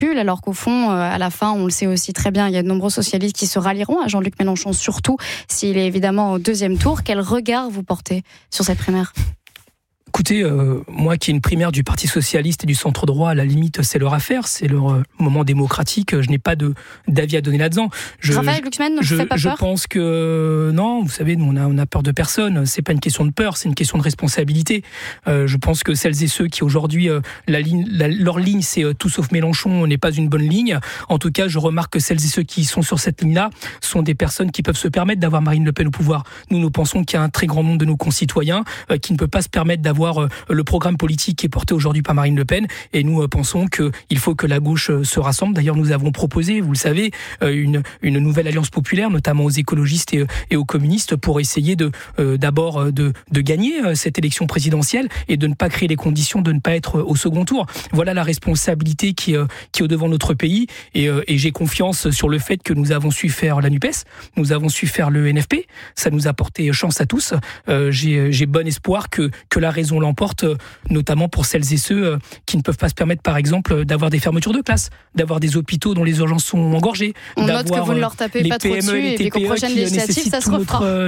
bascule, alors qu'au fond, à la fin, on le sait aussi très bien, il y a de nombreux socialistes qui se rallieront à Jean-Luc Mélenchon, surtout s'il est évidemment au deuxième tour. Quel regard vous portez sur cette primaire ? Écoutez, moi qui ai une primaire du Parti Socialiste et du Centre Droit, à la limite, c'est leur affaire, c'est leur moment démocratique. Je n'ai pas d'avis à donner là-dedans. Raphaël Glucksmann ne vous fait pas peur ? Je pense que non, vous savez, nous on a peur de personne. C'est pas une question de peur, c'est une question de responsabilité. Je pense que celles et ceux qui aujourd'hui leur ligne, c'est tout sauf Mélenchon, n'est pas une bonne ligne. En tout cas, je remarque que celles et ceux qui sont sur cette ligne-là sont des personnes qui peuvent se permettre d'avoir Marine Le Pen au pouvoir. Nous pensons qu'il y a un très grand nombre de nos concitoyens qui ne peut pas se permettre d'avoir le programme politique qui est porté aujourd'hui par Marine Le Pen, et nous pensons qu'il faut que la gauche se rassemble. D'ailleurs, nous avons proposé, vous le savez, une nouvelle alliance populaire, notamment aux écologistes et aux communistes, pour essayer d'abord de gagner cette élection présidentielle et de ne pas créer les conditions de ne pas être au second tour. Voilà la responsabilité qui est au devant de notre pays, et j'ai confiance sur le fait que nous avons su faire la NUPES, nous avons su faire le NFP, ça nous a porté chance à tous. J'ai bon espoir que la raison l'emporte, notamment pour celles et ceux qui ne peuvent pas se permettre, par exemple, d'avoir des fermetures de classes, d'avoir des hôpitaux dont les urgences sont engorgées. On note que vous ne leur tapez pas trop dessus, et puis qu'aux prochaines législatives, ça se refera.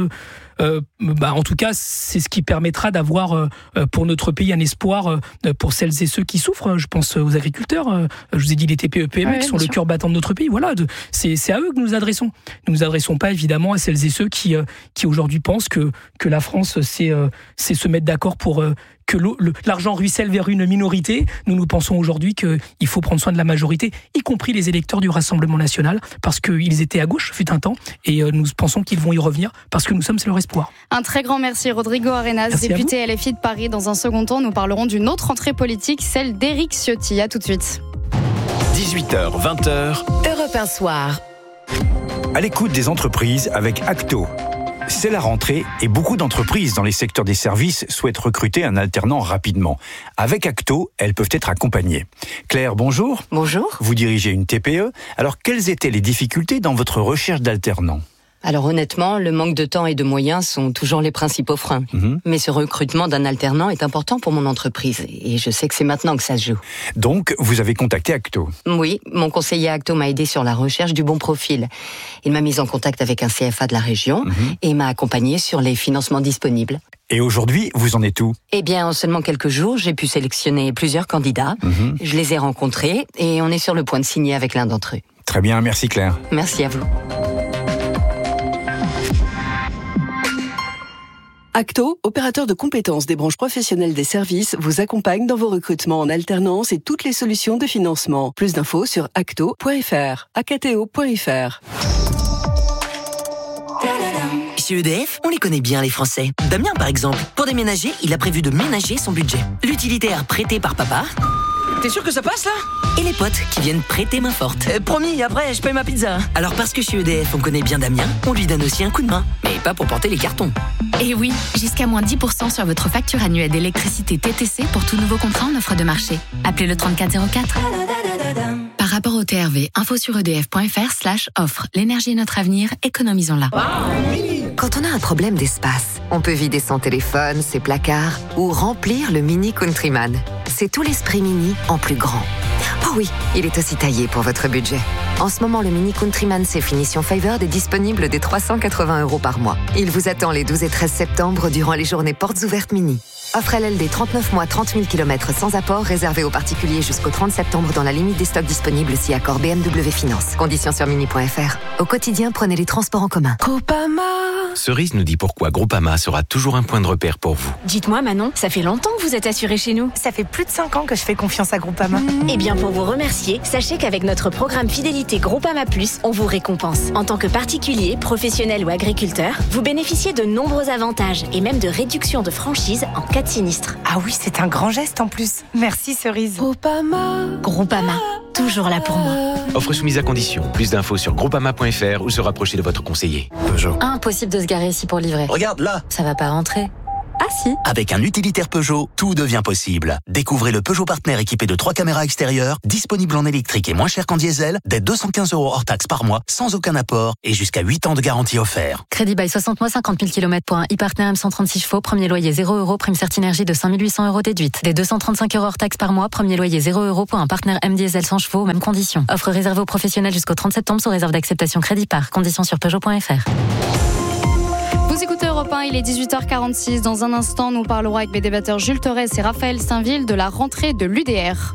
En tout cas, c'est ce qui permettra d'avoir pour notre pays un espoir pour celles et ceux qui souffrent. Je pense aux agriculteurs. Je vous ai dit les TPE, PME qui sont le cœur battant de notre pays. Voilà, c'est à eux que nous nous adressons. Nous nous adressons pas évidemment à celles et ceux qui aujourd'hui pensent que la France c'est se mettre d'accord pour que l'argent ruisselle vers une minorité. Nous pensons aujourd'hui qu'il faut prendre soin de la majorité, y compris les électeurs du Rassemblement National, parce qu'ils étaient à gauche, fut un temps, et nous pensons qu'ils vont y revenir, parce que nous sommes, c'est leur espoir. Un très grand merci, Rodrigo Arenas, merci député LFI de Paris. Dans un second temps, nous parlerons d'une autre entrée politique, celle d'Éric Ciotti. À tout de suite. 18h, 20h. Europe 1 Soir. À l'écoute des entreprises avec Acto. C'est la rentrée et beaucoup d'entreprises dans les secteurs des services souhaitent recruter un alternant rapidement. Avec Acto, elles peuvent être accompagnées. Claire, bonjour. Bonjour. Vous dirigez une TPE. Alors, quelles étaient les difficultés dans votre recherche d'alternants ? Alors honnêtement, le manque de temps et de moyens sont toujours les principaux freins. Mais ce recrutement d'un alternant est important pour mon entreprise et je sais que c'est maintenant que ça se joue. Donc, vous avez contacté Acto ? Oui, mon conseiller Acto m'a aidé sur la recherche du bon profil. Il m'a mise en contact avec un CFA de la région et m'a accompagné sur les financements disponibles. Et aujourd'hui, vous en êtes où ? Eh bien, en seulement quelques jours, j'ai pu sélectionner plusieurs candidats. Je les ai rencontrés et on est sur le point de signer avec l'un d'entre eux. Très bien, merci Claire. Merci à vous. Acto, opérateur de compétences des branches professionnelles des services, vous accompagne dans vos recrutements en alternance et toutes les solutions de financement. Plus d'infos sur acto.fr, acto.fr. Chez EDF, on les connaît bien les Français. Damien par exemple, pour déménager, il a prévu de ménager son budget. L'utilitaire prêté par papa. T'es sûr que ça passe là ? Et les potes qui viennent prêter main forte. Promis, après je paye ma pizza. Alors parce que chez EDF on connaît bien Damien, on lui donne aussi un coup de main. Mais pas pour porter les cartons. Et oui, jusqu'à moins 10% sur votre facture annuelle d'électricité TTC pour tout nouveau contrat en offre de marché. Appelez le 3404. Par rapport au TRV, info sur edf.fr/offre. L'énergie est notre avenir, économisons-la. Quand on a un problème d'espace, on peut vider son téléphone, ses placards ou remplir le Mini Countryman. C'est tout l'esprit Mini en plus grand. Oh oui, il est aussi taillé pour votre budget. En ce moment, le Mini Countryman C finition Favored est disponible dès 380 € par mois. Il vous attend les 12 et 13 septembre durant les journées portes ouvertes Mini. Offre LLD 39 mois, 30 000 km sans apport, réservé aux particuliers jusqu'au 30 septembre dans la limite des stocks disponibles si accord BMW Finance. Conditions sur mini.fr. Au quotidien, prenez les transports en commun. Groupama. Cerise nous dit pourquoi Groupama sera toujours un point de repère pour vous. Dites-moi Manon, ça fait longtemps que vous êtes assurée chez nous. Ça fait plus de 5 ans que je fais confiance à Groupama. Eh bien pour vous remercier, sachez qu'avec notre programme Fidélité Groupama Plus, on vous récompense. En tant que particulier, professionnel ou agriculteur, vous bénéficiez de nombreux avantages et même de réductions de franchise en cas de sinistre. Ah oui, c'est un grand geste en plus. Merci Cerise. Groupama, toujours là pour moi. Offre soumise à condition. Plus d'infos sur groupama.fr ou se rapprocher de votre conseiller. Peugeot. Impossible de se garer ici pour livrer. Regarde là. Ça va pas rentrer. Ah si. Avec un utilitaire Peugeot, tout devient possible. Découvrez le Peugeot Partner équipé de 3 caméras extérieures, disponible en électrique et moins cher qu'en diesel, dès 215 € hors taxe par mois, sans aucun apport et jusqu'à 8 ans de garantie offert. Crédit by 60 mois, 50 000 km pour un e-partner M136 chevaux, premier loyer 0 €, prime Certinergie de 5 800 € déduite. Dès 235 € hors taxe par mois, premier loyer 0 € pour un partenaire M diesel 100 chevaux, mêmes conditions. Offre réservée aux professionnels jusqu'au 30 septembre sous réserve d'acceptation crédit par. Conditions sur Peugeot.fr. Vous écoutez Europe 1, il est 18h46. Dans un instant, nous parlerons avec mes débatteurs Jules Torres et Raphaël Steinville de la rentrée de l'UDR.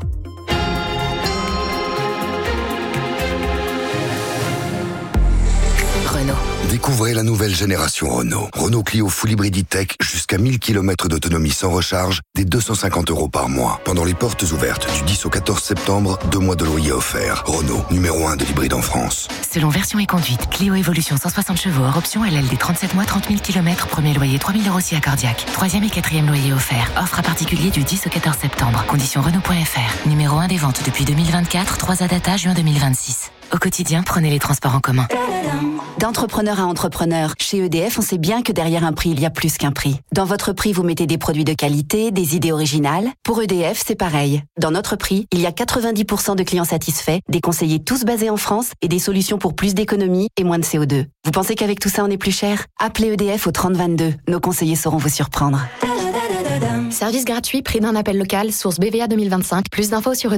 Renault. Découvrez la nouvelle génération Renault. Renault Clio Full Hybrid E-Tech, jusqu'à 1000 km d'autonomie sans recharge, dès 250 € par mois. Pendant les portes ouvertes du 10 au 14 septembre, 2 mois de loyer offerts. Renault, numéro 1 de l'hybride en France. Selon version et conduite, Clio Evolution 160 chevaux, hors option LLD 37 mois, 30 000 km, premier loyer 3 000 € si accordiaque. 3e et 4e loyer offert. Offre à particulier du 10 au 14 septembre. Conditions Renault.fr. Numéro 1 des ventes depuis 2024, 3 data juin 2026. Au quotidien, prenez les transports en commun. D'entrepreneur à entrepreneur, chez EDF, on sait bien que derrière un prix, il y a plus qu'un prix. Dans votre prix, vous mettez des produits de qualité, des idées originales. Pour EDF, c'est pareil. Dans notre prix, il y a 90% de clients satisfaits, des conseillers tous basés en France et des solutions pour plus d'économie et moins de CO2. Vous pensez qu'avec tout ça, on est plus cher ? Appelez EDF au 3022. Nos conseillers sauront vous surprendre. Service gratuit, prix d'un appel local, source BVA 2025. Plus d'infos sur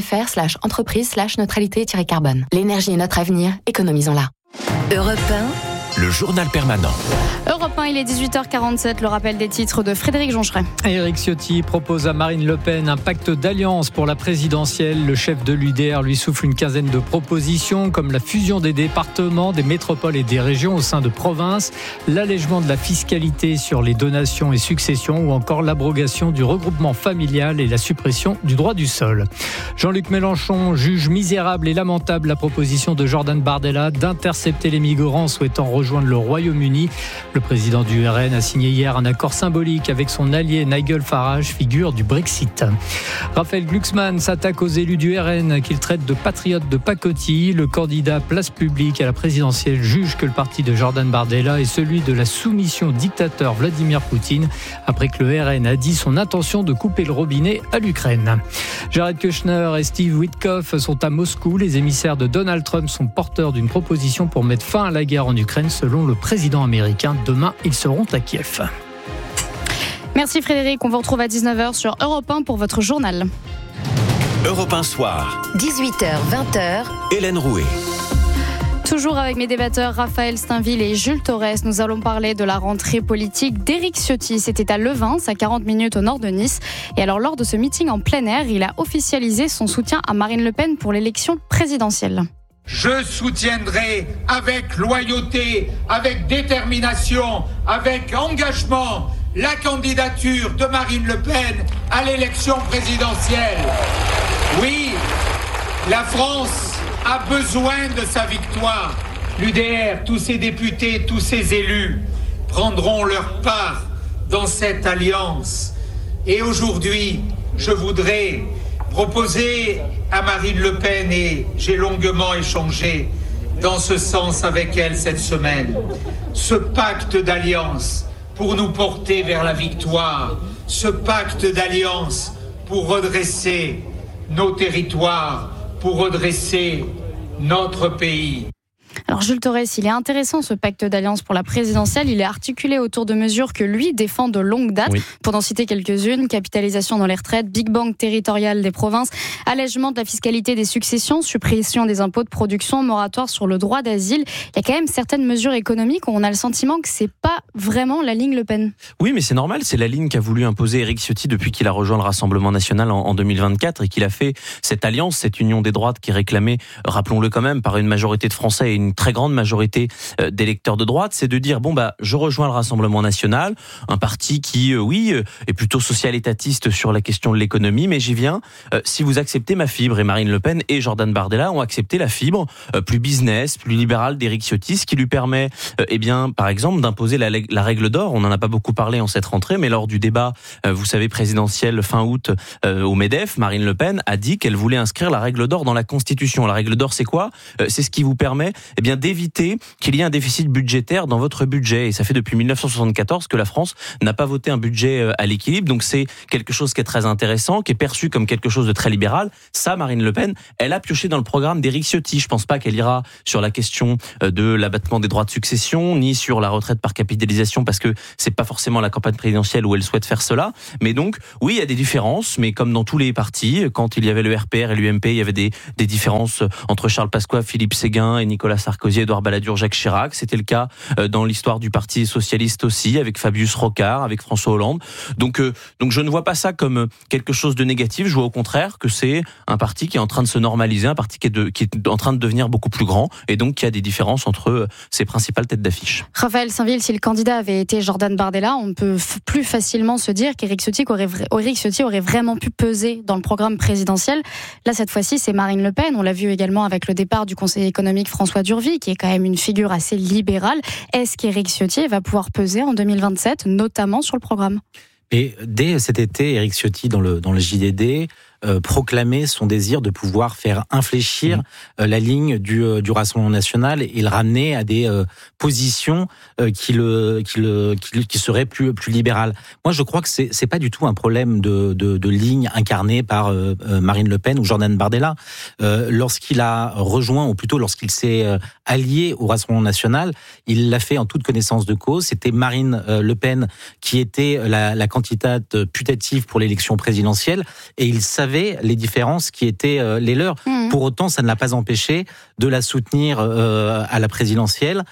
edf.fr/entreprise/neutralité-carbone. L'énergie est notre avenir, économisons-la. Europe 1. Le journal permanent. Europe 1, il est 18h47, le rappel des titres de Frédéric Joncheret. Éric Ciotti propose à Marine Le Pen un pacte d'alliance pour la présidentielle. Le chef de l'UDR lui souffle une quinzaine de propositions comme la fusion des départements, des métropoles et des régions au sein de provinces, l'allègement de la fiscalité sur les donations et successions ou encore l'abrogation du regroupement familial et la suppression du droit du sol. Jean-Luc Mélenchon juge misérable et lamentable la proposition de Jordan Bardella d'intercepter les migrants souhaitant rejoindre le Royaume-Uni. Le président du RN a signé hier un accord symbolique avec son allié Nigel Farage, figure du Brexit. Raphaël Glucksmann s'attaque aux élus du RN qu'il traite de patriotes de pacotille. Le candidat Place Publique à la présidentielle juge que le parti de Jordan Bardella est celui de la soumission au dictateur Vladimir Poutine après que le RN a dit son intention de couper le robinet à l'Ukraine. Jared Kushner et Steve Witkoff sont à Moscou. Les émissaires de Donald Trump sont porteurs d'une proposition pour mettre fin à la guerre en Ukraine selon le président américain. Demain, ils seront à Kiev. Merci Frédéric, on vous retrouve à 19h sur Europe 1 pour votre journal. Europe 1 soir. 18h, 20h. Hélène Rouet. Toujours avec mes débatteurs Raphaël Steinville et Jules Torres, nous allons parler de la rentrée politique d'Éric Ciotti. C'était à Levins, à 40 minutes au nord de Nice. Et alors, lors de ce meeting en plein air, il a officialisé son soutien à Marine Le Pen pour l'élection présidentielle. Je soutiendrai avec loyauté, avec détermination, avec engagement la candidature de Marine Le Pen à l'élection présidentielle. Oui, la France a besoin de sa victoire. L'UDR, tous ses députés, tous ses élus prendront leur part dans cette alliance. Et aujourd'hui, je voudrais proposer à Marine Le Pen, et j'ai longuement échangé dans ce sens avec elle cette semaine, ce pacte d'alliance pour nous porter vers la victoire, ce pacte d'alliance pour redresser nos territoires, pour redresser notre pays. Alors Jules Torres, il est intéressant ce pacte d'alliance pour la présidentielle. Il est articulé autour de mesures que lui défend de longue date. Oui. Pour en citer quelques-unes, capitalisation dans les retraites, Big Bang territorial des provinces, allègement de la fiscalité des successions, suppression des impôts de production, moratoire sur le droit d'asile. Il y a quand même certaines mesures économiques où on a le sentiment que c'est pas vraiment la ligne Le Pen. Oui, mais c'est normal. C'est la ligne qu'a voulu imposer Éric Ciotti depuis qu'il a rejoint le Rassemblement national en 2024 et qu'il a fait cette alliance, cette union des droites qui est réclamée, rappelons-le quand même, par une majorité de Français et une très grande majorité d'électeurs de droite, c'est de dire je rejoins le Rassemblement national, un parti qui est plutôt social-étatiste sur la question de l'économie, mais j'y viens si vous acceptez ma fibre. Et Marine Le Pen et Jordan Bardella ont accepté la fibre plus business, plus libérale d'Éric Ciotti, ce qui lui permet par exemple d'imposer la règle d'or. On n'en a pas beaucoup parlé en cette rentrée, mais lors du débat vous savez présidentiel fin août au MEDEF, Marine Le Pen a dit qu'elle voulait inscrire la règle d'or dans la Constitution. La règle d'or, c'est quoi ? C'est ce qui vous permet bien d'éviter qu'il y ait un déficit budgétaire dans votre budget. Et ça fait depuis 1974 que la France n'a pas voté un budget à l'équilibre. Donc c'est quelque chose qui est très intéressant, qui est perçu comme quelque chose de très libéral. Ça, Marine Le Pen, elle a pioché dans le programme d'Éric Ciotti. Je pense pas qu'elle ira sur la question de l'abattement des droits de succession, ni sur la retraite par capitalisation, parce que c'est pas forcément la campagne présidentielle où elle souhaite faire cela. Mais donc, oui, il y a des différences, mais comme dans tous les partis, quand il y avait le RPR et l'UMP, il y avait des différences entre Charles Pasqua, Philippe Séguin et Nicolas Sarkozy, Édouard Balladur, Jacques Chirac. C'était le cas dans l'histoire du Parti socialiste aussi, avec Fabius Rocard, avec François Hollande. Donc je ne vois pas ça comme quelque chose de négatif. Je vois au contraire que c'est un parti qui est en train de se normaliser, un parti qui est en train de devenir beaucoup plus grand, et donc qui a des différences entre ses principales têtes d'affiche. Raphaël Sainville, si le candidat avait été Jordan Bardella, on peut plus facilement se dire qu'Éric Ciotti aurait vraiment pu peser dans le programme présidentiel. Là, cette fois-ci, c'est Marine Le Pen. On l'a vu également avec le départ du conseiller économique François Durvy, qui est quand même une figure assez libérale. Est-ce qu'Éric Ciotti va pouvoir peser en 2027, notamment sur le programme ? Et dès cet été, Éric Ciotti, dans le JDD, proclamait son désir de pouvoir faire infléchir la ligne du Rassemblement national et le ramener à des positions qui seraient plus libérales. Moi, je crois que c'est pas du tout un problème de ligne incarnée par Marine Le Pen ou Jordan Bardella. Lorsqu'il a rejoint, ou plutôt lorsqu'il s'est allié au Rassemblement national, il l'a fait en toute connaissance de cause. C'était Marine Le Pen qui était la candidate putative pour l'élection présidentielle, et il savait les différences qui étaient les leurs. Pour autant, ça ne l'a pas empêché de la soutenir à la présidentielle,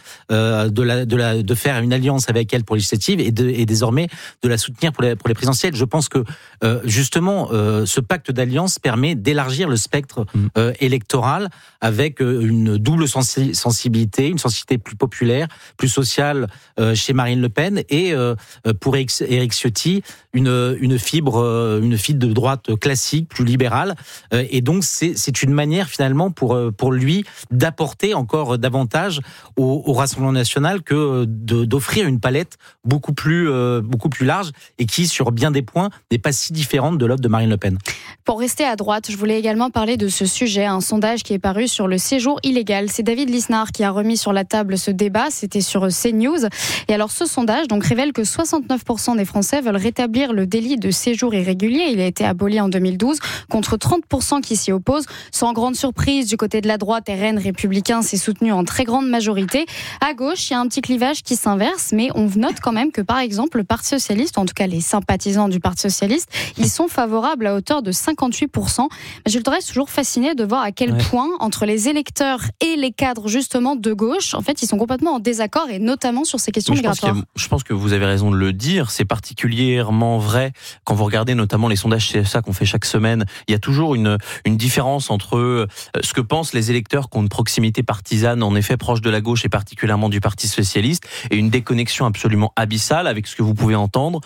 de faire une alliance avec elle pour les législatives et désormais de la soutenir pour les présidentielles. Je pense que justement, ce pacte d'alliance permet d'élargir le spectre électoral avec une double sensibilité, une sensibilité plus populaire, plus sociale chez Marine Le Pen, et pour Éric Ciotti, une fibre de droite classique, plus libérale, et donc c'est une manière finalement pour lui d'apporter encore davantage au Rassemblement national que d'offrir une palette beaucoup plus large, et qui sur bien des points n'est pas si différente de l'offre de Marine Le Pen. Pour rester à droite, je voulais également parler de ce sujet, un sondage qui est paru sur le séjour illégal. C'est David Lisnard qui a remis sur la table ce débat, c'était sur CNews. Et alors ce sondage révèle que 69% des Français veulent rétablir le délit de séjour irrégulier. Il a été aboli en 2012, contre 30% qui s'y opposent. Sans grande surprise, du côté de la droite, RN républicain s'est soutenu en très grande majorité. À gauche, il y a un petit clivage qui s'inverse, mais on note quand même que, par exemple, le Parti socialiste, en tout cas les sympathisants du Parti socialiste, ils sont favorables à hauteur de 58%. Je reste toujours fasciné de voir à quel point, entre les électeurs et les cadres justement de gauche, en fait, ils sont complètement en désaccord, et notamment sur ces questions migratoires. Je pense que vous avez raison de le dire. C'est particulièrement vrai quand vous regardez notamment les sondages CSA qu'on fait chaque semaine. Il y a toujours une différence entre ce que pensent les électeurs qui ont une proximité partisane, en effet proche de la gauche et particulièrement du Parti socialiste, et une déconnexion absolument abyssale avec ce que vous pouvez entendre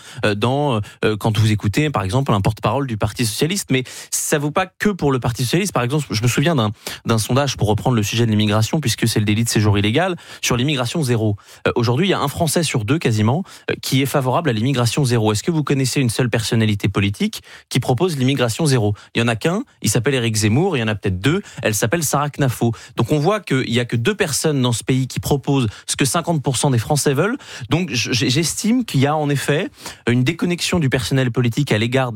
quand vous écoutez par exemple un porte-parole du Parti socialiste. Mais ça ne vaut pas que pour le Parti socialiste. Par exemple, je me souviens d'un sondage, pour reprendre le sujet de l'immigration, puisque c'est le délit de séjour illégal, sur l'immigration zéro. Aujourd'hui, il y a un Français sur deux quasiment qui est favorable à l'immigration zéro. Est-ce que vous connaissez une seule personnalité politique qui propose l'immigration zéro? Il y en a qu'un, il s'appelle Éric Zemmour. Il y en a peut-être deux, elle s'appelle Sarah Knafo. Donc on voit qu'il y a que deux personnes dans ce pays qui proposent ce que 50% des Français veulent. Donc j'estime qu'il y a en effet une déconnexion du personnel politique à l'égard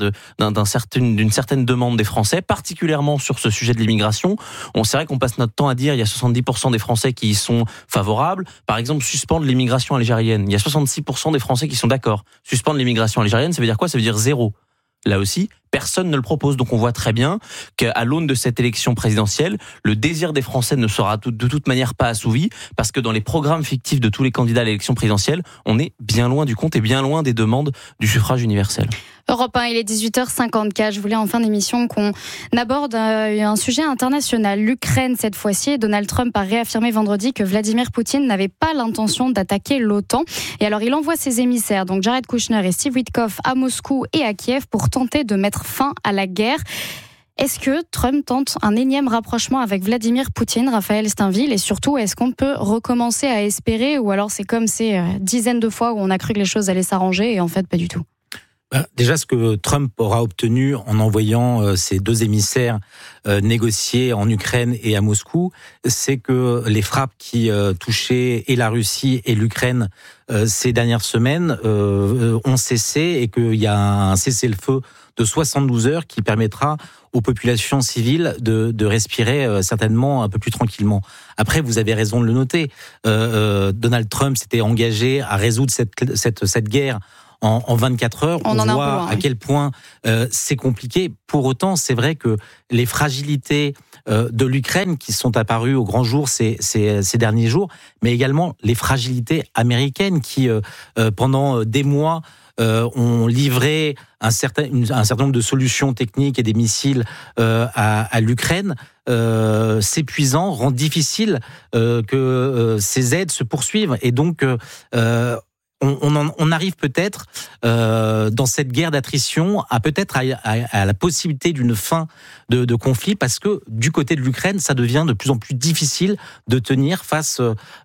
d'une certaine demande des Français, particulièrement sur ce sujet de l'immigration. C'est vrai qu'on passe notre temps à dire il y a 70% des Français qui y sont favorables. Par exemple, suspendre l'immigration algérienne. Il y a 66% des Français qui sont d'accord. Suspendre l'immigration algérienne, ça veut dire quoi? Ça veut dire zéro. Là aussi, personne ne le propose. Donc on voit très bien qu'à l'aune de cette élection présidentielle, le désir des Français ne sera de toute manière pas assouvi, parce que dans les programmes fictifs de tous les candidats à l'élection présidentielle, on est bien loin du compte et bien loin des demandes du suffrage universel. Europe 1, il est 18h54. Je voulais en fin d'émission qu'on aborde un sujet international. L'Ukraine cette fois-ci. Donald Trump a réaffirmé vendredi que Vladimir Poutine n'avait pas l'intention d'attaquer l'OTAN. Et alors il envoie ses émissaires, donc Jared Kushner et Steve Witkoff, à Moscou et à Kiev pour tenter de mettre fin à la guerre. Est-ce que Trump tente un énième rapprochement avec Vladimir Poutine, Raphaël Stainville, et surtout, est-ce qu'on peut recommencer à espérer, ou alors c'est comme ces dizaines de fois où on a cru que les choses allaient s'arranger et en fait pas du tout? Déjà, ce que Trump aura obtenu en envoyant ses 2 émissaires négocier en Ukraine et à Moscou, c'est que les frappes qui touchaient et la Russie et l'Ukraine ces dernières semaines ont cessé et qu'il y a un cessez-le-feu de 72 heures qui permettra aux populations civiles de respirer certainement un peu plus tranquillement. Après, vous avez raison de le noter, Donald Trump s'était engagé à résoudre cette guerre en 24 heures. On voit à quel point c'est compliqué. Pour autant, c'est vrai que les fragilités de l'Ukraine qui sont apparues au grand jour ces derniers jours, mais également les fragilités américaines qui, pendant des mois, ont livré un certain nombre de solutions techniques et des missiles à l'Ukraine, s'épuisant, rend difficile que ces aides se poursuivent. Et donc, on arrive peut-être dans cette guerre d'attrition à la possibilité d'une fin de conflit, parce que du côté de l'Ukraine, ça devient de plus en plus difficile de tenir face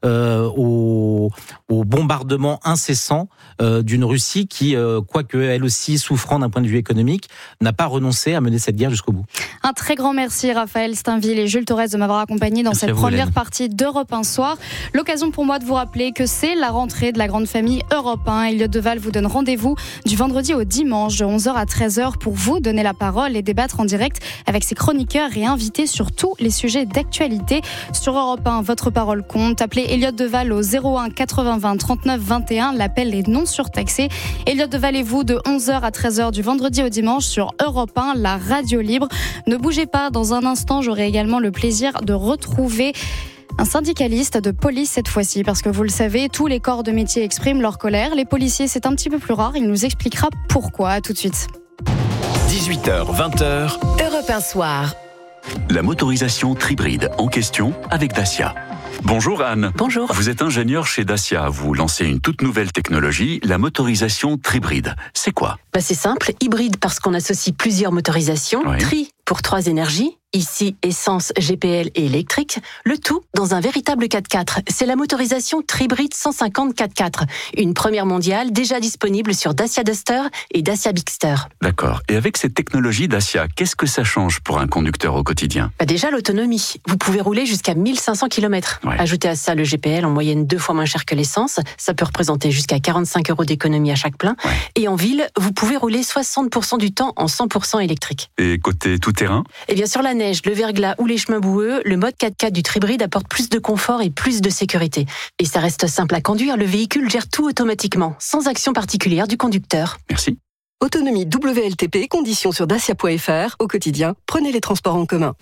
au bombardement incessant d'une Russie qui, quoique elle aussi souffrant d'un point de vue économique, n'a pas renoncé à mener cette guerre jusqu'au bout. Un très grand merci Raphaël Steinville et Jules Torres de m'avoir accompagné dans cette première partie d'Europe 1 Soir. L'occasion pour moi de vous rappeler que c'est la rentrée de la grande famille Europe 1. Elliott Deval vous donne rendez-vous du vendredi au dimanche de 11h à 13h pour vous donner la parole et débattre en direct avec ses chroniqueurs et invités sur tous les sujets d'actualité. Sur Europe 1, votre parole compte. Appelez Elliott Deval au 01 80 20 39 21. L'appel est non surtaxé. Elliott Deval et vous de 11h à 13h du vendredi au dimanche sur Europe 1, la radio libre. Ne bougez pas, dans un instant, j'aurai également le plaisir de retrouver un syndicaliste de police cette fois-ci, parce que vous le savez, tous les corps de métier expriment leur colère. Les policiers, c'est un petit peu plus rare. Il nous expliquera pourquoi. À tout de suite. 18h, 20h. Europe 1 Soir. La motorisation Tribride en question avec Dacia. Bonjour Anne. Bonjour. Vous êtes ingénieur chez Dacia. Vous lancez une toute nouvelle technologie, la motorisation Tribride. C'est quoi ? C'est simple, hybride parce qu'on associe plusieurs motorisations. Oui. Tri pour 3 énergies. Ici, essence, GPL et électrique. Le tout dans un véritable 4x4. C'est la motorisation Tribride 150 4x4. Une première mondiale déjà disponible sur Dacia Duster et Dacia Bigster. D'accord. Et avec cette technologie Dacia, qu'est-ce que ça change pour un conducteur au quotidien ? Déjà l'autonomie. Vous pouvez rouler jusqu'à 1500 km. Ouais. Ajoutez à ça le GPL en moyenne 2 fois moins cher que l'essence. Ça peut représenter jusqu'à 45 € d'économie à chaque plein. Ouais. Et en ville, vous pouvez rouler 60% du temps en 100% électrique. Et côté tout-terrain ? Et bien sûr la neige, le verglas ou les chemins boueux, le mode 4x4 du Tribride apporte plus de confort et plus de sécurité. Et ça reste simple à conduire, le véhicule gère tout automatiquement, sans action particulière du conducteur. Merci. Autonomie WLTP, conditions sur dacia.fr. Au quotidien, prenez les transports en commun.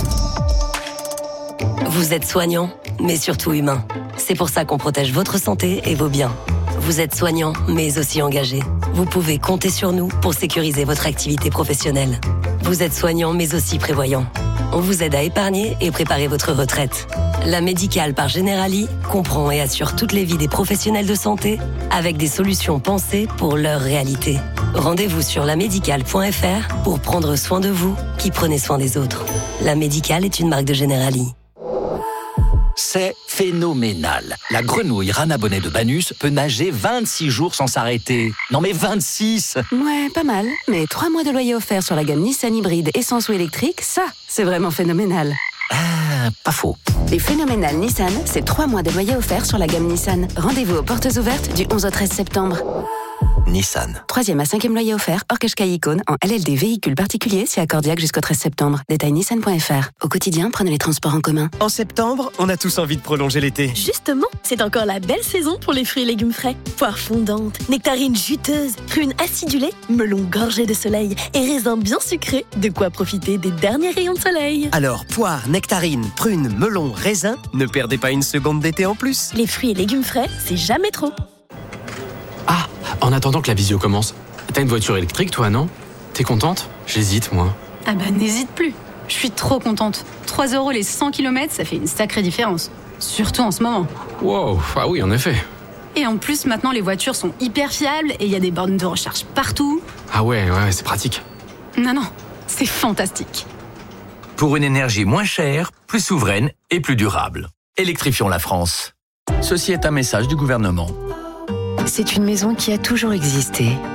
Vous êtes soignant, mais surtout humain. C'est pour ça qu'on protège votre santé et vos biens. Vous êtes soignant, mais aussi engagé. Vous pouvez compter sur nous pour sécuriser votre activité professionnelle. Vous êtes soignant, mais aussi prévoyant. On vous aide à épargner et préparer votre retraite. La Médicale par Generali comprend et assure toutes les vies des professionnels de santé avec des solutions pensées pour leur réalité. Rendez-vous sur lamédicale.fr pour prendre soin de vous qui prenez soin des autres. La Médicale est une marque de Generali. C'est phénoménal. La grenouille Rana Bonnet de Banus peut nager 26 jours sans s'arrêter. Non mais 26 ! Ouais, pas mal. Mais 3 mois de loyer offert sur la gamme Nissan hybride essence ou électrique, ça, c'est vraiment phénoménal. Ah, pas faux. Les phénoménales Nissan, c'est 3 mois de loyer offert sur la gamme Nissan. Rendez-vous aux portes ouvertes du 11 au 13 septembre. Nissan. 3e à 5e loyer offert, hors Qashqai Icône, en LLD véhicule particulier, c'est accordiaque jusqu'au 13 septembre. Détail nissan.fr. Au quotidien, prenez les transports en commun. En septembre, on a tous envie de prolonger l'été. Justement, c'est encore la belle saison pour les fruits et légumes frais. Poires fondantes, nectarines juteuses, prunes acidulées, melons gorgés de soleil et raisins bien sucrés. De quoi profiter des derniers rayons de soleil. Alors, poires, nectarines, prunes, melons, raisins, ne perdez pas une seconde d'été en plus. Les fruits et légumes frais, c'est jamais trop. Ah, en attendant que la visio commence, t'as une voiture électrique toi, non ? T'es contente ? J'hésite, moi. Ah bah n'hésite plus. Je suis trop contente. 3 € les 100 km, ça fait une sacrée différence. Surtout en ce moment. Wow, ah oui, en effet. Et en plus, maintenant, les voitures sont hyper fiables et il y a des bornes de recharge partout. Ah ouais, c'est pratique. Non, c'est fantastique. Pour une énergie moins chère, plus souveraine et plus durable. Électrifions la France. Ceci est un message du gouvernement. C'est une maison qui a toujours existé.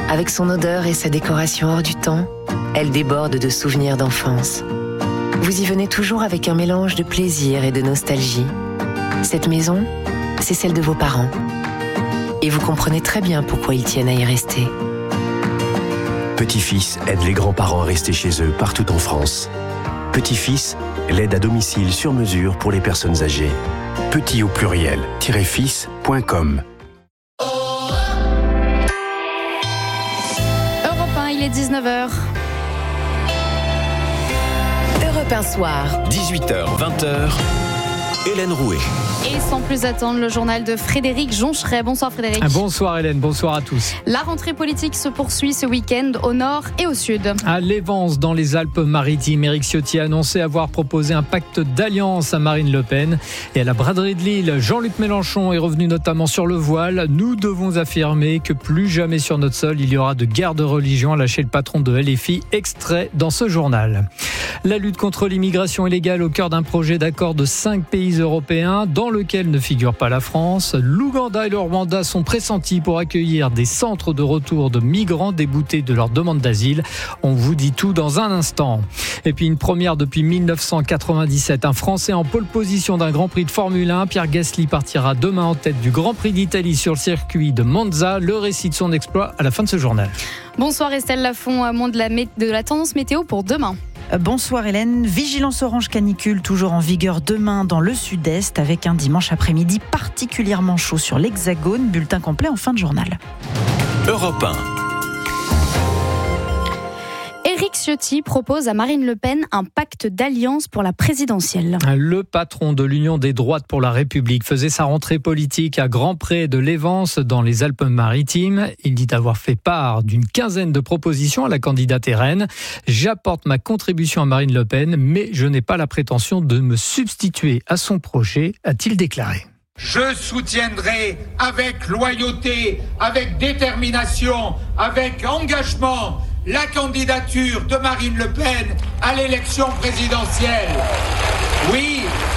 Avec son odeur et sa décoration hors du temps, elle déborde de souvenirs d'enfance. Vous y venez toujours avec un mélange de plaisir et de nostalgie. Cette maison, c'est celle de vos parents. Et vous comprenez très bien pourquoi ils tiennent à y rester. Petit-Fils aide les grands-parents à rester chez eux partout en France. Petit-Fils, l'aide à domicile sur mesure pour les personnes âgées. Petit au pluriel, -fils.com. Europe 1, il est 19h. Europe 1 soir. 18h, 20h, Hélène Rouet. Et sans plus attendre, le journal de Frédéric Joncheret. Bonsoir Frédéric. Bonsoir Hélène, bonsoir à tous. La rentrée politique se poursuit ce week-end au nord et au sud. À Lévens, dans les Alpes-Maritimes, Éric Ciotti a annoncé avoir proposé un pacte d'alliance à Marine Le Pen. Et à la braderie de Lille, Jean-Luc Mélenchon est revenu notamment sur le voile. Nous devons affirmer que plus jamais sur notre sol, il y aura de guerre de religion, a lâché le patron de LFI, extrait dans ce journal. La lutte contre l'immigration illégale au cœur d'un projet d'accord de 5 pays européens, dans lequel ne figure pas la France. L'Ouganda et le Rwanda sont pressentis pour accueillir des centres de retour de migrants déboutés de leur demande d'asile. On vous dit tout dans un instant. Et puis une première depuis 1997. Un Français en pole position d'un Grand Prix de Formule 1. Pierre Gasly partira demain en tête du Grand Prix d'Italie sur le circuit de Monza. Le récit de son exploit à la fin de ce journal. Bonsoir Estelle Lafont, à monde de la tendance météo pour demain. Bonsoir Hélène, vigilance orange canicule toujours en vigueur demain dans le sud-est avec un dimanche après-midi particulièrement chaud sur l'Hexagone. Bulletin complet en fin de journal. Europe 1. Éric Ciotti propose à Marine Le Pen un pacte d'alliance pour la présidentielle. Le patron de l'Union des droites pour la République faisait sa rentrée politique à Grand Pré de Lévens dans les Alpes-Maritimes. Il dit avoir fait part d'une quinzaine de propositions à la candidate RN. J'apporte ma contribution à Marine Le Pen, mais je n'ai pas la prétention de me substituer à son projet, a-t-il déclaré. Je soutiendrai avec loyauté, avec détermination, avec engagement la candidature de Marine Le Pen à l'élection présidentielle. Oui,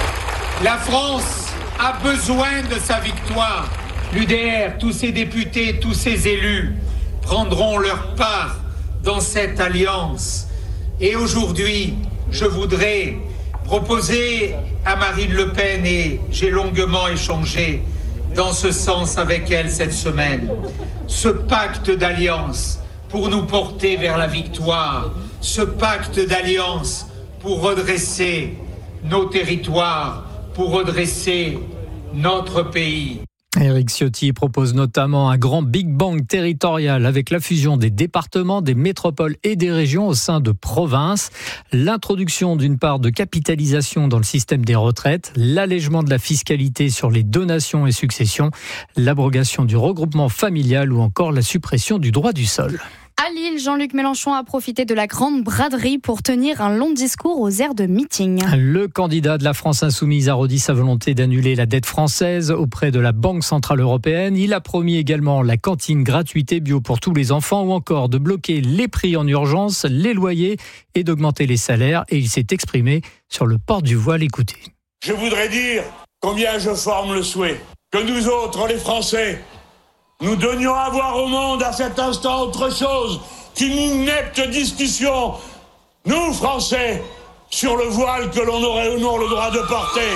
la France a besoin de sa victoire. L'UDR, tous ses députés, tous ses élus prendront leur part dans cette alliance. Et aujourd'hui, je voudrais proposer à Marine Le Pen, et j'ai longuement échangé dans ce sens avec elle cette semaine, ce pacte d'alliance pour nous porter vers la victoire, ce pacte d'alliance pour redresser nos territoires, pour redresser notre pays. Éric Ciotti propose notamment un grand Big Bang territorial avec la fusion des départements, des métropoles et des régions au sein de provinces, l'introduction d'une part de capitalisation dans le système des retraites, l'allègement de la fiscalité sur les donations et successions, l'abrogation du regroupement familial ou encore la suppression du droit du sol. À Lille, Jean-Luc Mélenchon a profité de la grande braderie pour tenir un long discours aux airs de meeting. Le candidat de la France insoumise a redit sa volonté d'annuler la dette française auprès de la Banque centrale européenne. Il a promis également la cantine gratuite et bio pour tous les enfants ou encore de bloquer les prix en urgence, les loyers et d'augmenter les salaires. Et il s'est exprimé sur le port du voile. Écoutez. Je voudrais dire combien je forme le souhait que nous autres, les Français, nous donnions à voir au monde à cet instant autre chose qu'une inepte discussion, nous Français, sur le voile que l'on aurait ou non le droit de porter.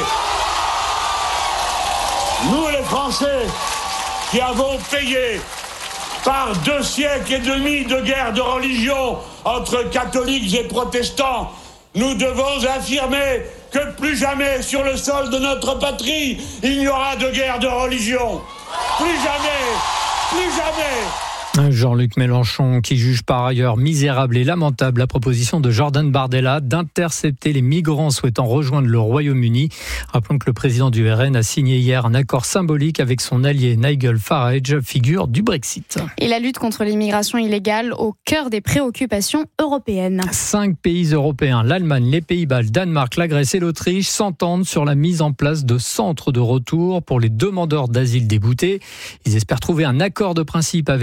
Nous les Français qui avons payé par 2 siècles et demi de guerre de religion entre catholiques et protestants, nous devons affirmer que plus jamais sur le sol de notre patrie, il n'y aura de guerre de religion. Plus jamais, plus jamais. Jean-Luc Mélenchon qui juge par ailleurs misérable et lamentable la proposition de Jordan Bardella d'intercepter les migrants souhaitant rejoindre le Royaume-Uni. Rappelons que le président du RN a signé hier un accord symbolique avec son allié Nigel Farage, figure du Brexit. Et la lutte contre l'immigration illégale au cœur des préoccupations européennes. 5 pays européens, l'Allemagne, les Pays-Bas, le Danemark, la Grèce et l'Autriche s'entendent sur la mise en place de centres de retour pour les demandeurs d'asile déboutés. Ils espèrent trouver un accord de principe avec un pays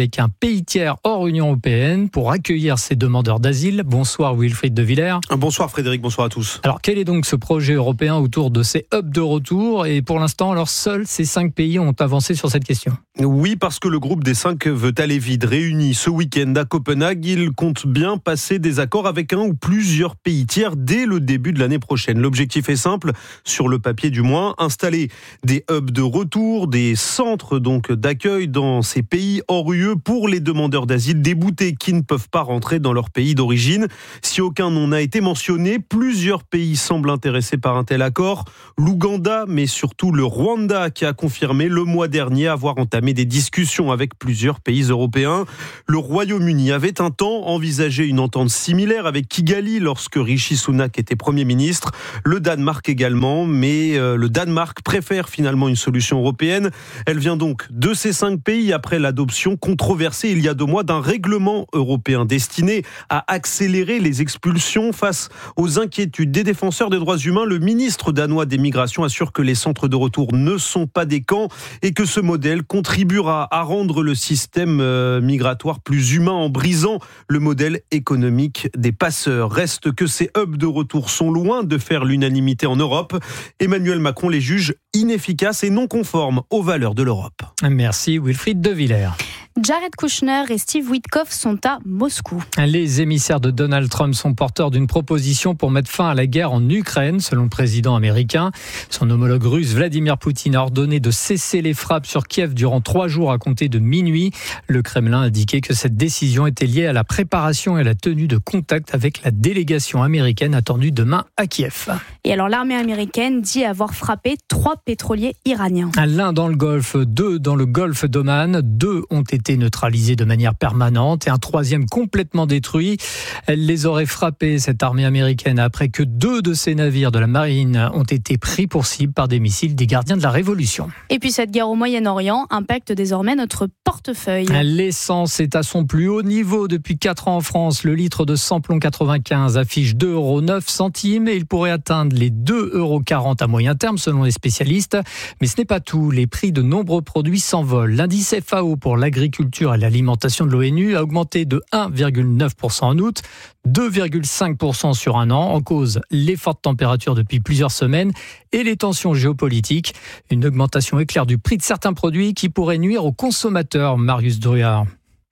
pays tiers hors Union européenne pour accueillir ces demandeurs d'asile. Bonsoir Wilfried de Villers. Bonsoir Frédéric, bonsoir à tous. Alors quel est donc ce projet européen autour de ces hubs de retour? Et pour l'instant, alors seuls ces 5 pays ont avancé sur cette question. Oui, parce que le groupe des 5 veut aller vite. Réuni ce week-end à Copenhague, il compte bien passer des accords avec un ou plusieurs pays tiers dès le début de l'année prochaine. L'objectif est simple, sur le papier du moins, installer des hubs de retour, des centres donc d'accueil dans ces pays hors UE pour les demandeurs d'asile déboutés qui ne peuvent pas rentrer dans leur pays d'origine. Si aucun nom n'a été mentionné, plusieurs pays semblent intéressés par un tel accord. L'Ouganda, mais surtout le Rwanda qui a confirmé le mois dernier avoir entamé des discussions avec plusieurs pays européens. Le Royaume-Uni avait un temps envisagé une entente similaire avec Kigali lorsque Rishi Sunak était Premier ministre. Le Danemark également, mais le Danemark préfère finalement une solution européenne. Elle vient donc de ces 5 pays après l'adoption controversée il y a 2 mois d'un règlement européen destiné à accélérer les expulsions face aux inquiétudes des défenseurs des droits humains. Le ministre danois des Migrations assure que les centres de retour ne sont pas des camps et que ce modèle contribuera à rendre le système migratoire plus humain en brisant le modèle économique des passeurs. Reste que ces hubs de retour sont loin de faire l'unanimité en Europe. Emmanuel Macron les juge inefficaces et non conformes aux valeurs de l'Europe. Merci Wilfried de Villers. Jared Kushner et Steve Witkoff sont à Moscou. Les émissaires de Donald Trump sont porteurs d'une proposition pour mettre fin à la guerre en Ukraine, selon le président américain. Son homologue russe Vladimir Poutine a ordonné de cesser les frappes sur Kiev durant 3 jours à compter de minuit. Le Kremlin a indiqué que cette décision était liée à la préparation et à la tenue de contact avec la délégation américaine attendue demain à Kiev. Et alors l'armée américaine dit avoir frappé 3 pétroliers iraniens. L'un dans le Golfe, 2 dans le Golfe d'Oman, 2 ont été neutralisés de manière permanente et un 3e complètement détruit. Elle les aurait frappés, cette armée américaine, après que 2 de ses navires de la marine ont été pris pour cible par des missiles des gardiens de la Révolution. Et puis cette guerre au Moyen-Orient impacte désormais notre portefeuille. L'essence est à son plus haut niveau depuis 4 ans en France. Le litre de samplon 95 affiche 2,09 € et il pourrait atteindre les 2,40 € à moyen terme selon les spécialistes. Mais ce n'est pas tout. Les prix de nombreux produits s'envolent. L'indice FAO pour l'agriculture et l'alimentation de l'ONU a augmenté de 1,9% en août, 2,5% sur un an, en cause les fortes températures depuis plusieurs semaines et les tensions géopolitiques. Une augmentation éclair du prix de certains produits qui pourrait nuire aux consommateurs. Marius Druard.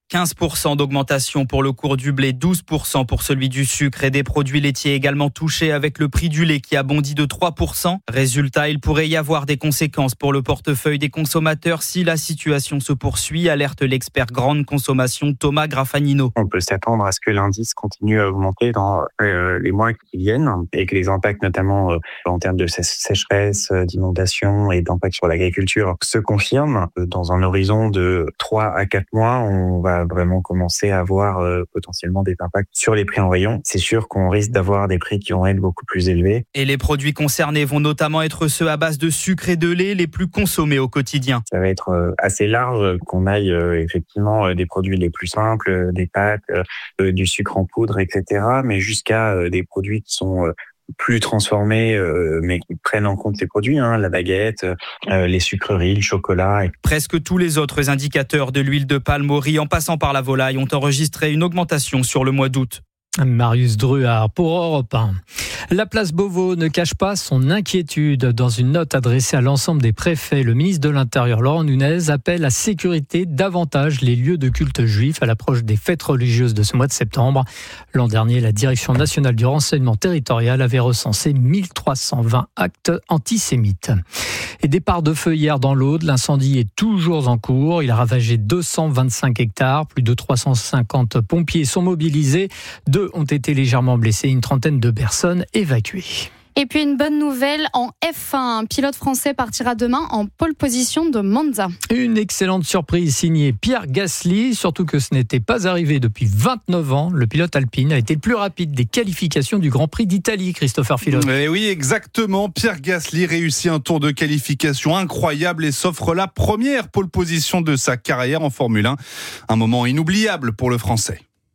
15% d'augmentation pour le cours du blé, 12% pour celui du sucre et des produits laitiers également touchés avec le prix du lait qui a bondi de 3%. Résultat, il pourrait y avoir des conséquences pour le portefeuille des consommateurs si la situation se poursuit, alerte l'expert grande consommation Thomas Graffanino. On peut s'attendre à ce que l'indice continue à augmenter dans les mois qui viennent et que les impacts notamment en termes de sécheresse, d'inondation et d'impact sur l'agriculture se confirment. Dans un horizon de 3 à 4 mois, on va vraiment commencer à avoir potentiellement des impacts sur les prix en rayon. C'est sûr qu'on risque d'avoir des prix qui vont être beaucoup plus élevés. Et les produits concernés vont notamment être ceux à base de sucre et de lait les plus consommés au quotidien. Ça va être assez large, qu'on aille effectivement des produits les plus simples, des pâtes, du sucre en poudre, etc. Mais jusqu'à des produits qui sont plus transformés, mais qui prennent en compte les produits, la baguette, les sucreries, le chocolat. Presque tous les autres indicateurs de l'huile de palme au riz en passant par la volaille ont enregistré une augmentation sur le mois d'août. Marius Druard pour Europe 1. La place Beauvau ne cache pas son inquiétude. Dans une note adressée à l'ensemble des préfets, le ministre de l'Intérieur, Laurent Nunez, appelle à sécuriter davantage les lieux de culte juifs à l'approche des fêtes religieuses de ce mois de septembre. L'an dernier, la Direction nationale du renseignement territorial avait recensé 1320 actes antisémites. Et départ de feu hier dans l'Aude, l'incendie est toujours en cours. Il a ravagé 225 hectares, plus de 350 pompiers sont mobilisés. 2 ont été légèrement blessés, une trentaine de personnes évacuées. Et puis une bonne nouvelle en F1. Un pilote français partira demain en pole position de Monza. Une excellente surprise signée Pierre Gasly, surtout que ce n'était pas arrivé depuis 29 ans. Le pilote alpine a été le plus rapide des qualifications du Grand Prix d'Italie, Christopher Philot. Oui, exactement. Pierre Gasly réussit un tour de qualification incroyable et s'offre la première pole position de sa carrière en Formule 1. Un moment inoubliable pour le Français.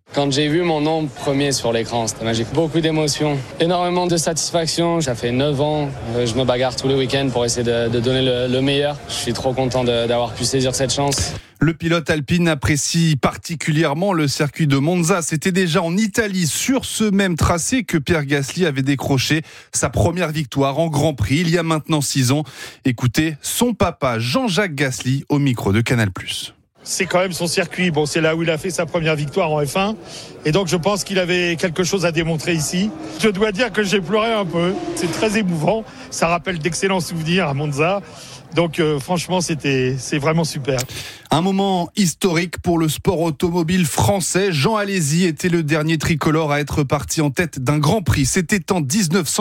Quand j'ai vu mon nom premier sur l'écran, c'était magique. Beaucoup d'émotions, énormément de satisfaction. Ça fait 9 ans, je me bagarre tous les week-ends pour essayer de donner le meilleur. Je suis trop content d'avoir pu saisir cette chance. Le pilote alpine apprécie particulièrement le circuit de Monza. C'était déjà en Italie, sur ce même tracé, que Pierre Gasly avait décroché sa première victoire en Grand Prix il y a maintenant 6 ans. Écoutez son papa Jean-Jacques Gasly au micro de Canal+. C'est quand même son circuit. Bon, c'est là où il a fait sa première victoire en F1. Et donc, je pense qu'il avait quelque chose à démontrer ici. Je dois dire que j'ai pleuré un peu. C'est très émouvant. Ça rappelle d'excellents souvenirs à Monza. Donc franchement, c'est vraiment super. Un moment historique pour le sport automobile français. Jean Alesi était le dernier tricolore à être parti en tête d'un Grand Prix. C'était en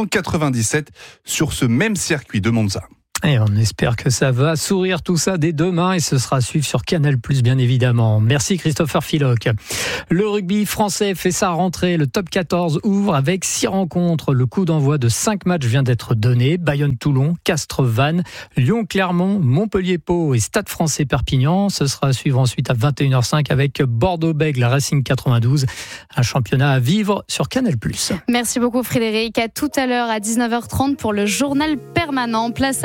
1997 sur ce même circuit de Monza. Et on espère que ça va sourire tout ça dès demain et ce sera à suivre sur Canal+, bien évidemment. Merci Christopher Philoc. Le rugby français fait sa rentrée. Le top 14 ouvre avec 6 rencontres. Le coup d'envoi de 5 matchs vient d'être donné. Bayonne-Toulon, Castres-Vannes, Lyon-Clermont, Montpellier-Pau et Stade français Perpignan. Ce sera à suivre ensuite à 21h05 avec Bordeaux-Bègles, Racing 92. Un championnat à vivre sur Canal+. Merci beaucoup Frédéric. À tout à l'heure à 19h30 pour le journal permanent. Place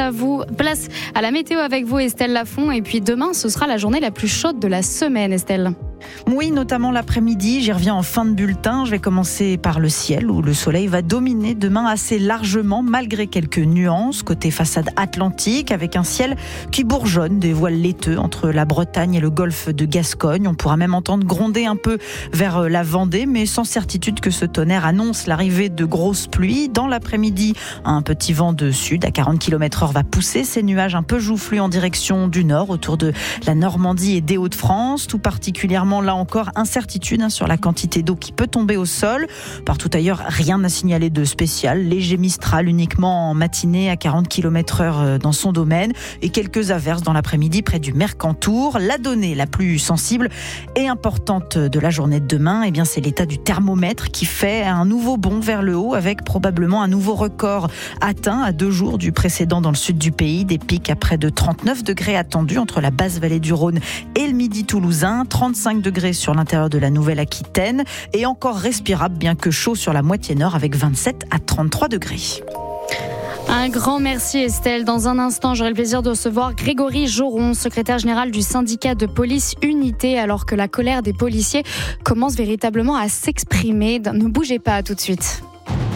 à la météo avec vous Estelle Lafont. Et puis demain, ce sera la journée la plus chaude de la semaine, Estelle. Oui, notamment l'après-midi. J'y reviens en fin de bulletin. Je vais commencer par le ciel où le soleil va dominer demain assez largement malgré quelques nuances côté façade atlantique avec un ciel qui bourgeonne, des voiles laiteux entre la Bretagne et le golfe de Gascogne. On pourra même entendre gronder un peu vers la Vendée, mais sans certitude que ce tonnerre annonce l'arrivée de grosses pluies. Dans l'après-midi, un petit vent de sud à 40 km/h va pousser ces nuages un peu joufflus en direction du nord autour de la Normandie et des Hauts-de-France, tout particulièrement là encore incertitude sur la quantité d'eau qui peut tomber au sol. Partout ailleurs, rien à signaler de spécial. Léger Mistral uniquement en matinée à 40 km/h dans son domaine et quelques averses dans l'après-midi près du Mercantour. La donnée la plus sensible et importante de la journée de demain, c'est l'état du thermomètre qui fait un nouveau bond vers le haut avec probablement un nouveau record atteint à 2 jours du précédent dans le sud du pays. Des pics à près de 39 degrés attendus entre la basse vallée du Rhône et le midi toulousain. 35 degrés sur l'intérieur de la Nouvelle-Aquitaine et encore respirable bien que chaud sur la moitié nord avec 27 à 33 degrés. Un grand merci Estelle. Dans un instant, j'aurai le plaisir de recevoir Grégory Joron, secrétaire général du syndicat de police Unité, alors que la colère des policiers commence véritablement à s'exprimer. Ne bougez pas, tout de suite.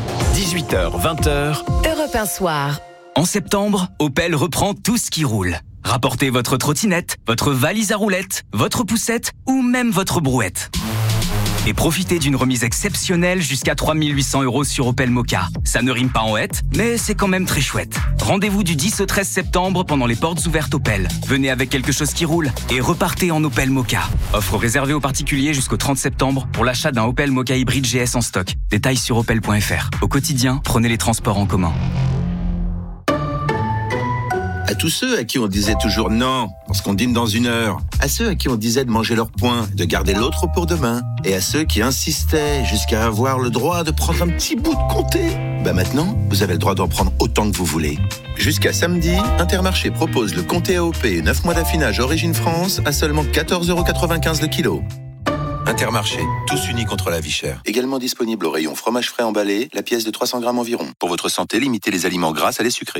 18h, 20h. Europe 1 soir. En septembre, Opel reprend tout ce qui roule. Rapportez votre trottinette, votre valise à roulettes, votre poussette ou même votre brouette. Et profitez d'une remise exceptionnelle jusqu'à 3 800 € sur Opel Mokka. Ça ne rime pas en hête, mais c'est quand même très chouette. Rendez-vous du 10 au 13 septembre pendant les portes ouvertes Opel. Venez avec quelque chose qui roule et repartez en Opel Mokka. Offre réservée aux particuliers jusqu'au 30 septembre pour l'achat d'un Opel Mokka hybride GS en stock. Détails sur opel.fr. Au quotidien, prenez les transports en commun. À tous ceux à qui on disait toujours non, parce qu'on dîne dans 1 heure. À ceux à qui on disait de manger leur point, de garder l'autre pour demain. Et à ceux qui insistaient jusqu'à avoir le droit de prendre un petit bout de comté. Maintenant, vous avez le droit d'en prendre autant que vous voulez. Jusqu'à samedi, Intermarché propose le comté AOP 9 mois d'affinage Origine France à seulement 14,95 € le kilo. Intermarché, tous unis contre la vie chère. Également disponible au rayon fromage frais emballé, la pièce de 300 grammes environ. Pour votre santé, limitez les aliments gras à les sucrés.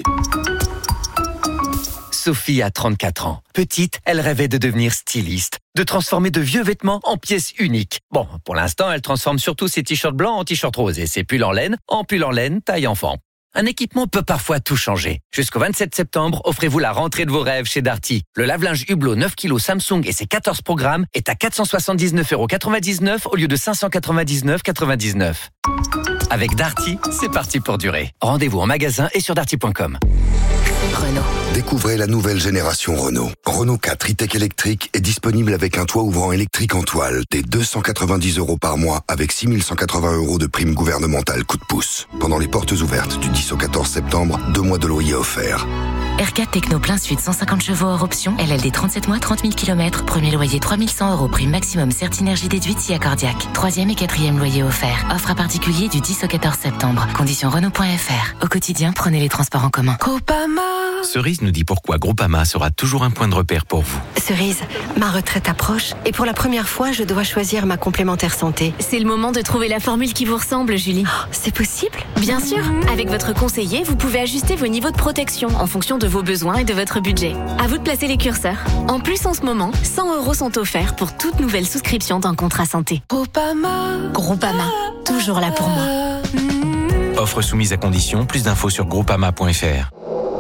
Sophie a 34 ans. Petite, elle rêvait de devenir styliste, de transformer de vieux vêtements en pièces uniques. Bon, pour l'instant, elle transforme surtout ses t-shirts blancs en t-shirts roses et ses pulls en laine taille enfant. Un équipement peut parfois tout changer. Jusqu'au 27 septembre, offrez-vous la rentrée de vos rêves chez Darty. Le lave-linge Hublot 9 kg Samsung et ses 14 programmes est à 479,99 € au lieu de 599,99 €. Avec Darty, c'est parti pour durer. Rendez-vous en magasin et sur darty.com. Renault. Découvrez la nouvelle génération Renault. Renault 4 e-tech électrique est disponible avec un toit ouvrant électrique en toile dès 290 € par mois avec 6 180 € de prime gouvernementale coup de pouce. Pendant les portes ouvertes du 10 au 14 septembre, 2 mois de loyer offerts. R4 Techno plein sud 150 chevaux hors option, LLD 37 mois, 30 000 km, premier loyer 3 100 €, prime maximum Certinergie déduite si accordiaque. 3e et 4e loyer offert. Offre à particulier du 10 au 14 septembre. Conditions Renault.fr. Au quotidien, prenez les transports en commun. Groupama. Cerise nous dit pourquoi Groupama sera toujours un point de repère pour vous. Cerise, ma retraite approche et pour la première fois, je dois choisir ma complémentaire santé. C'est le moment de trouver la formule qui vous ressemble, Julie. Oh, c'est possible ? Bien sûr. Avec votre conseiller, vous pouvez ajuster vos niveaux de protection en fonction de vos besoins et de votre budget. À vous de placer les curseurs. En plus, en ce moment, 100 € sont offerts pour toute nouvelle souscription d'un contrat santé. Groupama, toujours là pour moi. Offre soumise à condition, plus d'infos sur groupama.fr.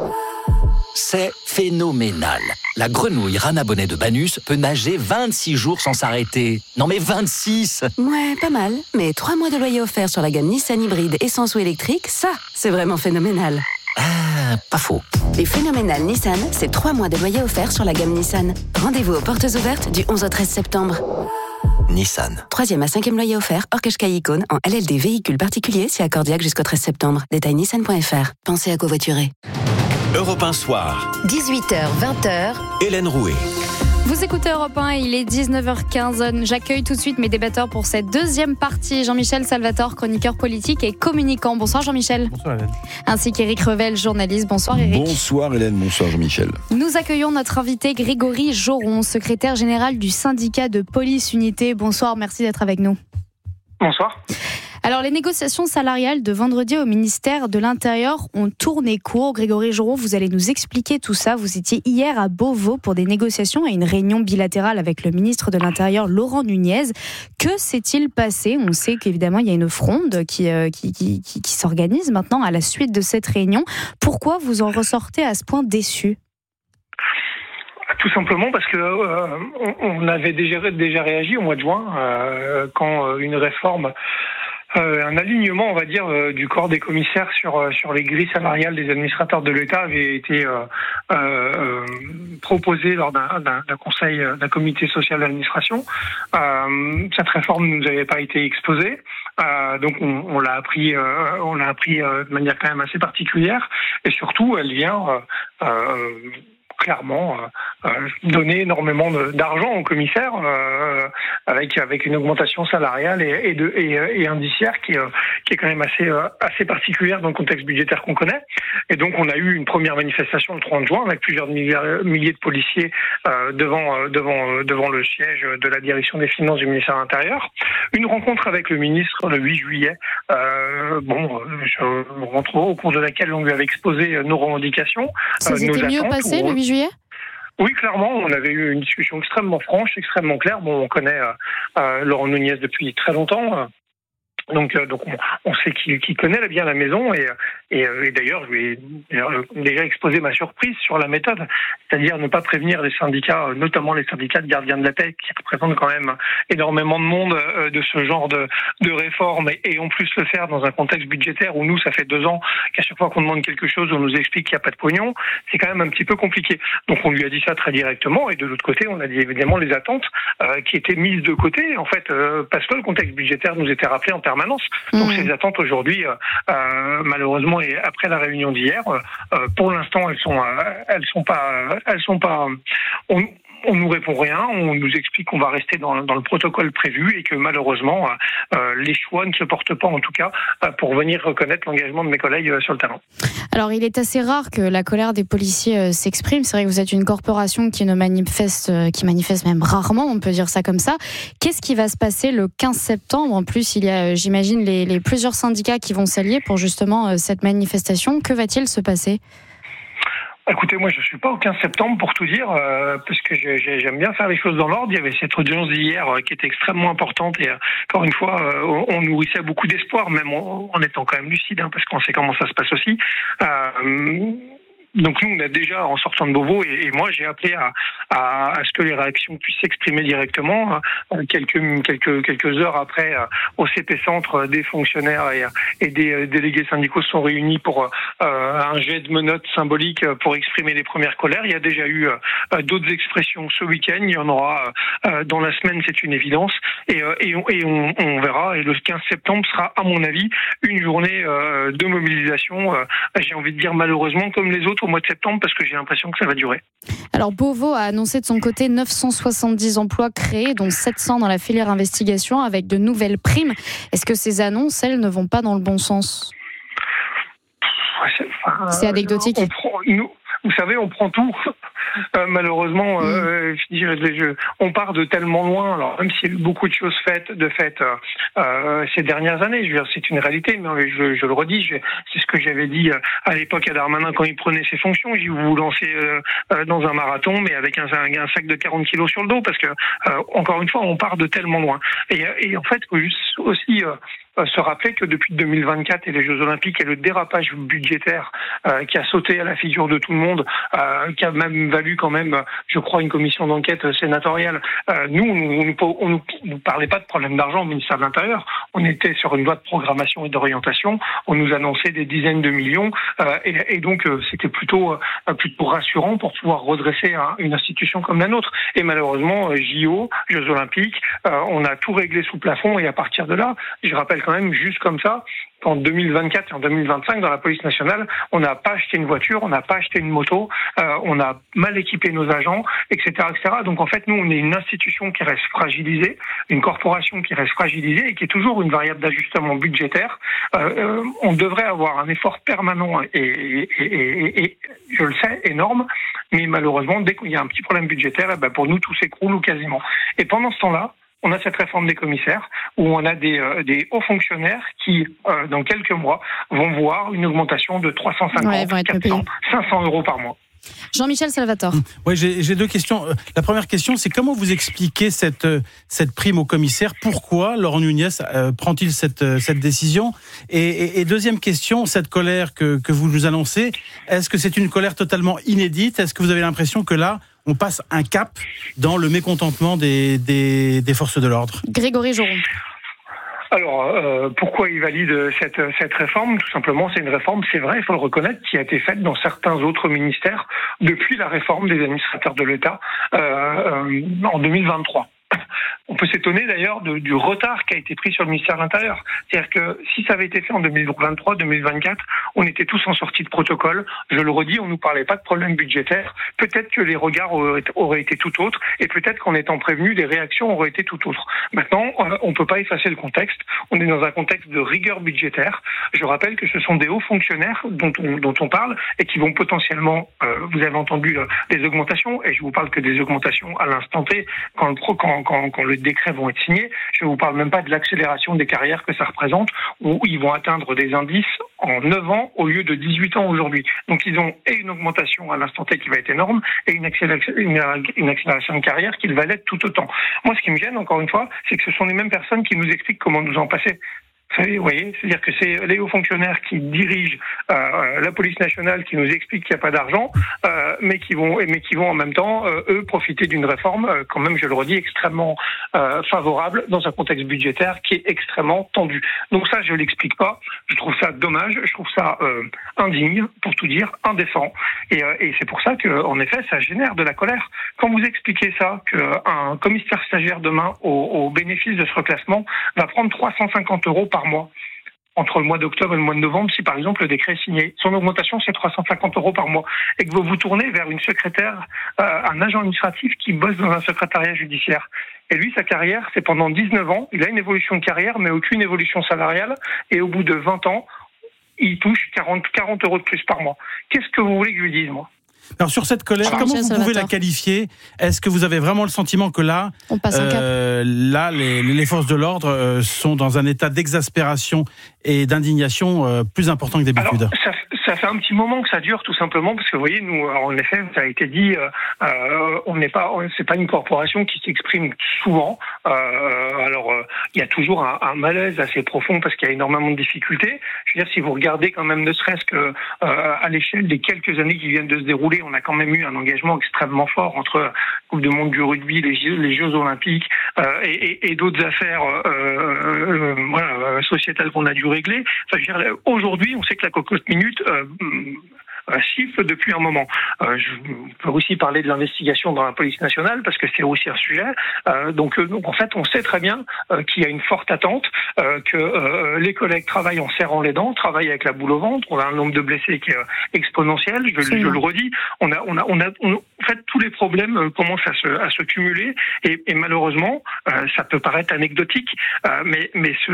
C'est phénoménal. La grenouille Rana Bonnet de Banus peut nager 26 jours sans s'arrêter. Non mais 26 ! Ouais, pas mal. Mais 3 mois de loyer offert sur la gamme Nissan hybride essence ou électrique, ça, c'est vraiment phénoménal. Ah, pas faux. Et phénoménal Nissan, c'est 3 mois de loyer offert sur la gamme Nissan. Rendez-vous aux portes ouvertes du 11 au 13 septembre. Nissan. 3e à 5e loyer offert, hors Qashqai Icône, en LLD véhicule particulier, si accordiaque jusqu'au 13 septembre. Détail nissan.fr. Pensez à covoiturer. Europe 1 Soir. 18h, 20h. Hélène Rouet. Vous écoutez Europe 1, il est 19h15. J'accueille tout de suite mes débatteurs pour cette deuxième partie. Jean-Michel Salvatore, chroniqueur politique et communicant. Bonsoir Jean-Michel. Bonsoir Hélène. Ainsi qu'Éric Revel, journaliste. Bonsoir Éric. Bonsoir Hélène, bonsoir Jean-Michel. Nous accueillons notre invité Grégory Joron, secrétaire général du syndicat de police unité. Bonsoir, merci d'être avec nous. Bonsoir. Alors, les négociations salariales de vendredi au ministère de l'Intérieur ont tourné court. Grégory Joron, vous allez nous expliquer tout ça. Vous étiez hier à Beauvau pour des négociations et une réunion bilatérale avec le ministre de l'Intérieur, Laurent Nunez. Que s'est-il passé ? On sait qu'évidemment, il y a une fronde qui s'organise maintenant à la suite de cette réunion. Pourquoi vous en ressortez à ce point déçu ? Tout simplement parce que on avait déjà réagi au mois de juin quand une réforme, un alignement, on va dire, du corps des commissaires sur les grilles salariales des administrateurs de l'État avait été proposé lors d'un conseil, d'un comité social d'administration. Cette réforme ne nous avait pas été exposée, donc on l'a appris de manière quand même assez particulière, et surtout elle vient clairement donner énormément d'argent aux commissaires avec une augmentation salariale et indiciaire qui est quand même assez particulière dans le contexte budgétaire qu'on connaît. Et donc on a eu une première manifestation le 30 juin avec plusieurs milliers de policiers devant le siège de la direction des finances du ministère de l'Intérieur. Une rencontre avec le ministre le 8 juillet, au cours de laquelle on lui avait exposé nos revendications. Ça s'était mieux passé le 8 juillet ? Oui, clairement, on avait eu une discussion extrêmement franche, extrêmement claire. Bon, on connaît Laurent Nunez depuis très longtemps. Donc on sait qu'il connaît bien la maison et d'ailleurs je lui ai déjà exposé ma surprise sur la méthode, c'est-à-dire ne pas prévenir les syndicats, notamment les syndicats de gardiens de la paix qui représentent quand même énormément de monde de ce genre de réforme et en plus le faire dans un contexte budgétaire où nous ça fait 2 ans qu'à chaque fois qu'on demande quelque chose on nous explique qu'il n'y a pas de pognon, c'est quand même un petit peu compliqué. Donc on lui a dit ça très directement et de l'autre côté on a dit évidemment les attentes qui étaient mises de côté en fait parce que le contexte budgétaire nous était rappelé en permanence. Donc ces attentes aujourd'hui, malheureusement, et après la réunion d'hier, pour l'instant, elles sont pas. On nous répond rien, on nous explique qu'on va rester dans le protocole prévu et que malheureusement, les choix ne se portent pas en tout cas pour venir reconnaître l'engagement de mes collègues sur le terrain. Alors il est assez rare que la colère des policiers s'exprime. C'est vrai que vous êtes une corporation qui manifeste même rarement, on peut dire ça comme ça. Qu'est-ce qui va se passer le 15 septembre ? En plus, il y a, j'imagine, les plusieurs syndicats qui vont s'allier pour justement cette manifestation. Que va-t-il se passer ? Écoutez, moi je suis pas au 15 septembre pour tout dire, parce que j'aime bien faire les choses dans l'ordre. Il y avait cette audience d'hier qui était extrêmement importante et encore une fois, on nourrissait beaucoup d'espoir, même en étant quand même lucide, parce qu'on sait comment ça se passe aussi. Donc nous, on a déjà, en sortant de Beauvau, et moi j'ai appelé à ce que les réactions puissent s'exprimer directement. Quelques heures après, au CP Centre, des fonctionnaires et des délégués syndicaux se sont réunis pour un jet de menottes symbolique pour exprimer les premières colères. Il y a déjà eu d'autres expressions ce week-end. Il y en aura dans la semaine, c'est une évidence. Et on verra. Et le 15 septembre sera, à mon avis, une journée de mobilisation. J'ai envie de dire malheureusement comme les autres jusqu'au mois de septembre parce que j'ai l'impression que ça va durer. Alors Beauvau a annoncé de son côté 970 emplois créés, dont 700 dans la filière investigation avec de nouvelles primes. Est-ce que ces annonces, elles, ne vont pas dans le bon sens ? C'est anecdotique. Vous savez, on prend tout. Malheureusement, on part de tellement loin. Alors, même s'il y a eu beaucoup de choses faites ces dernières années, je veux dire, c'est une réalité. Mais je le redis, c'est ce que j'avais dit à l'époque à Darmanin quand il prenait ses fonctions. J'ai dit, vous lancez dans un marathon, mais avec un sac de 40 kilos sur le dos, parce que encore une fois, on part de tellement loin. Et en fait, faut juste aussi se rappeler que depuis 2024 et les Jeux Olympiques et le dérapage budgétaire qui a sauté à la figure de tout le monde, qui a même valu quand même, je crois, une commission d'enquête sénatoriale. On nous parlait pas de problème d'argent au ministère de l'Intérieur. On était sur une loi de programmation et d'orientation. On nous annonçait des dizaines de millions et donc c'était plutôt rassurant pour pouvoir redresser une institution comme la nôtre. Et malheureusement, JO, Jeux Olympiques, on a tout réglé sous plafond et à partir de là, je rappelle quand même juste comme ça, qu'en 2024 et en 2025, dans la police nationale, on n'a pas acheté une voiture, on n'a pas acheté une moto, on a mal équipé nos agents, etc., etc. Donc en fait, nous, on est une institution qui reste fragilisée, une corporation qui reste fragilisée et qui est toujours une variable d'ajustement budgétaire. On devrait avoir un effort permanent et je le sais, énorme, mais malheureusement, dès qu'il y a un petit problème budgétaire, pour nous, tout s'écroule ou quasiment. Et pendant ce temps-là, on a cette réforme des commissaires où on a des hauts fonctionnaires qui, dans quelques mois, vont voir une augmentation de 350, 400, 500 euros par mois. Jean-Michel Salvatore. Oui, j'ai deux questions. La première question, c'est comment vous expliquez cette prime aux commissaires ? Pourquoi Laurent Nunez prend-il cette décision ? Et deuxième question, cette colère que vous nous annoncez, est-ce que c'est une colère totalement inédite ? Est-ce que vous avez l'impression que là, on passe un cap dans le mécontentement des forces de l'ordre ? Grégory Joron. Alors, pourquoi il valide cette réforme ? Tout simplement, c'est une réforme, c'est vrai, il faut le reconnaître, qui a été faite dans certains autres ministères depuis la réforme des administrateurs de l'État en 2023. On peut s'étonner d'ailleurs du retard qui a été pris sur le ministère de l'Intérieur. C'est-à-dire que si ça avait été fait en 2023-2024, on était tous en sortie de protocole. Je le redis, on nous parlait pas de problème budgétaire. Peut-être que les regards auraient été tout autres et peut-être qu'en étant prévenus, les réactions auraient été tout autres. Maintenant, on peut pas effacer le contexte. On est dans un contexte de rigueur budgétaire. Je rappelle que ce sont des hauts fonctionnaires dont on parle et qui vont potentiellement, vous avez entendu des augmentations et je vous parle que des augmentations à l'instant T quand le décret vont être signés. Je ne vous parle même pas de l'accélération des carrières que ça représente, où ils vont atteindre des indices en 9 ans au lieu de 18 ans aujourd'hui. Donc ils ont une augmentation à l'instant T qui va être énorme et une accélération de carrière qui va l'être tout autant. Moi, ce qui me gêne, encore une fois, c'est que ce sont les mêmes personnes qui nous expliquent comment nous en passer. Vous voyez, c'est-à-dire que c'est les hauts fonctionnaires qui dirigent la police nationale qui nous expliquent qu'il n'y a pas d'argent, mais qui vont en même temps eux profiter d'une réforme quand même, je le redis, extrêmement favorable dans un contexte budgétaire qui est extrêmement tendu. Donc ça, je l'explique pas. Je trouve ça dommage. Je trouve ça indigne, pour tout dire, indécent. Et c'est pour ça que, en effet, ça génère de la colère. Quand vous expliquez ça, qu'un commissaire stagiaire demain au bénéfice de ce reclassement va prendre 350 euros par mois entre le mois d'octobre et le mois de novembre, si par exemple le décret est signé. Son augmentation, c'est 350 euros par mois. Et que vous vous tournez vers une secrétaire, un agent administratif qui bosse dans un secrétariat judiciaire. Et lui, sa carrière, c'est pendant 19 ans. Il a une évolution de carrière, mais aucune évolution salariale. Et au bout de 20 ans, il touche 40 euros de plus par mois. Qu'est-ce que vous voulez que je lui dise, moi ? Alors sur cette colère, comment vous pouvez la qualifier ? Est-ce que vous avez vraiment le sentiment que là, les forces de l'ordre sont dans un état d'exaspération et d'indignation plus important que d'habitude ? Alors, ça fait un petit moment que ça dure, tout simplement, parce que vous voyez, nous, en effet, ça a été dit, c'est pas une corporation qui s'exprime souvent. Il y a toujours un malaise assez profond parce qu'il y a énormément de difficultés. Je veux dire, si vous regardez quand même, ne serait-ce que à l'échelle des quelques années qui viennent de se dérouler, on a quand même eu un engagement extrêmement fort entre Coupe du Monde du rugby, les Jeux Olympiques et d'autres affaires sociétales qu'on a dû régler. Enfin, je veux dire, aujourd'hui, on sait que la cocotte minute siffle depuis un moment. Je peux aussi parler de l'investigation dans la police nationale parce que c'est aussi un sujet. Donc en fait, on sait très bien qu'il y a une forte attente, que les collègues travaillent en serrant les dents, travaillent avec la boule au ventre. On a un nombre de blessés qui est exponentiel. Je le redis. On a en fait tous les problèmes commencent à se cumuler et malheureusement ça peut paraître anecdotique, mais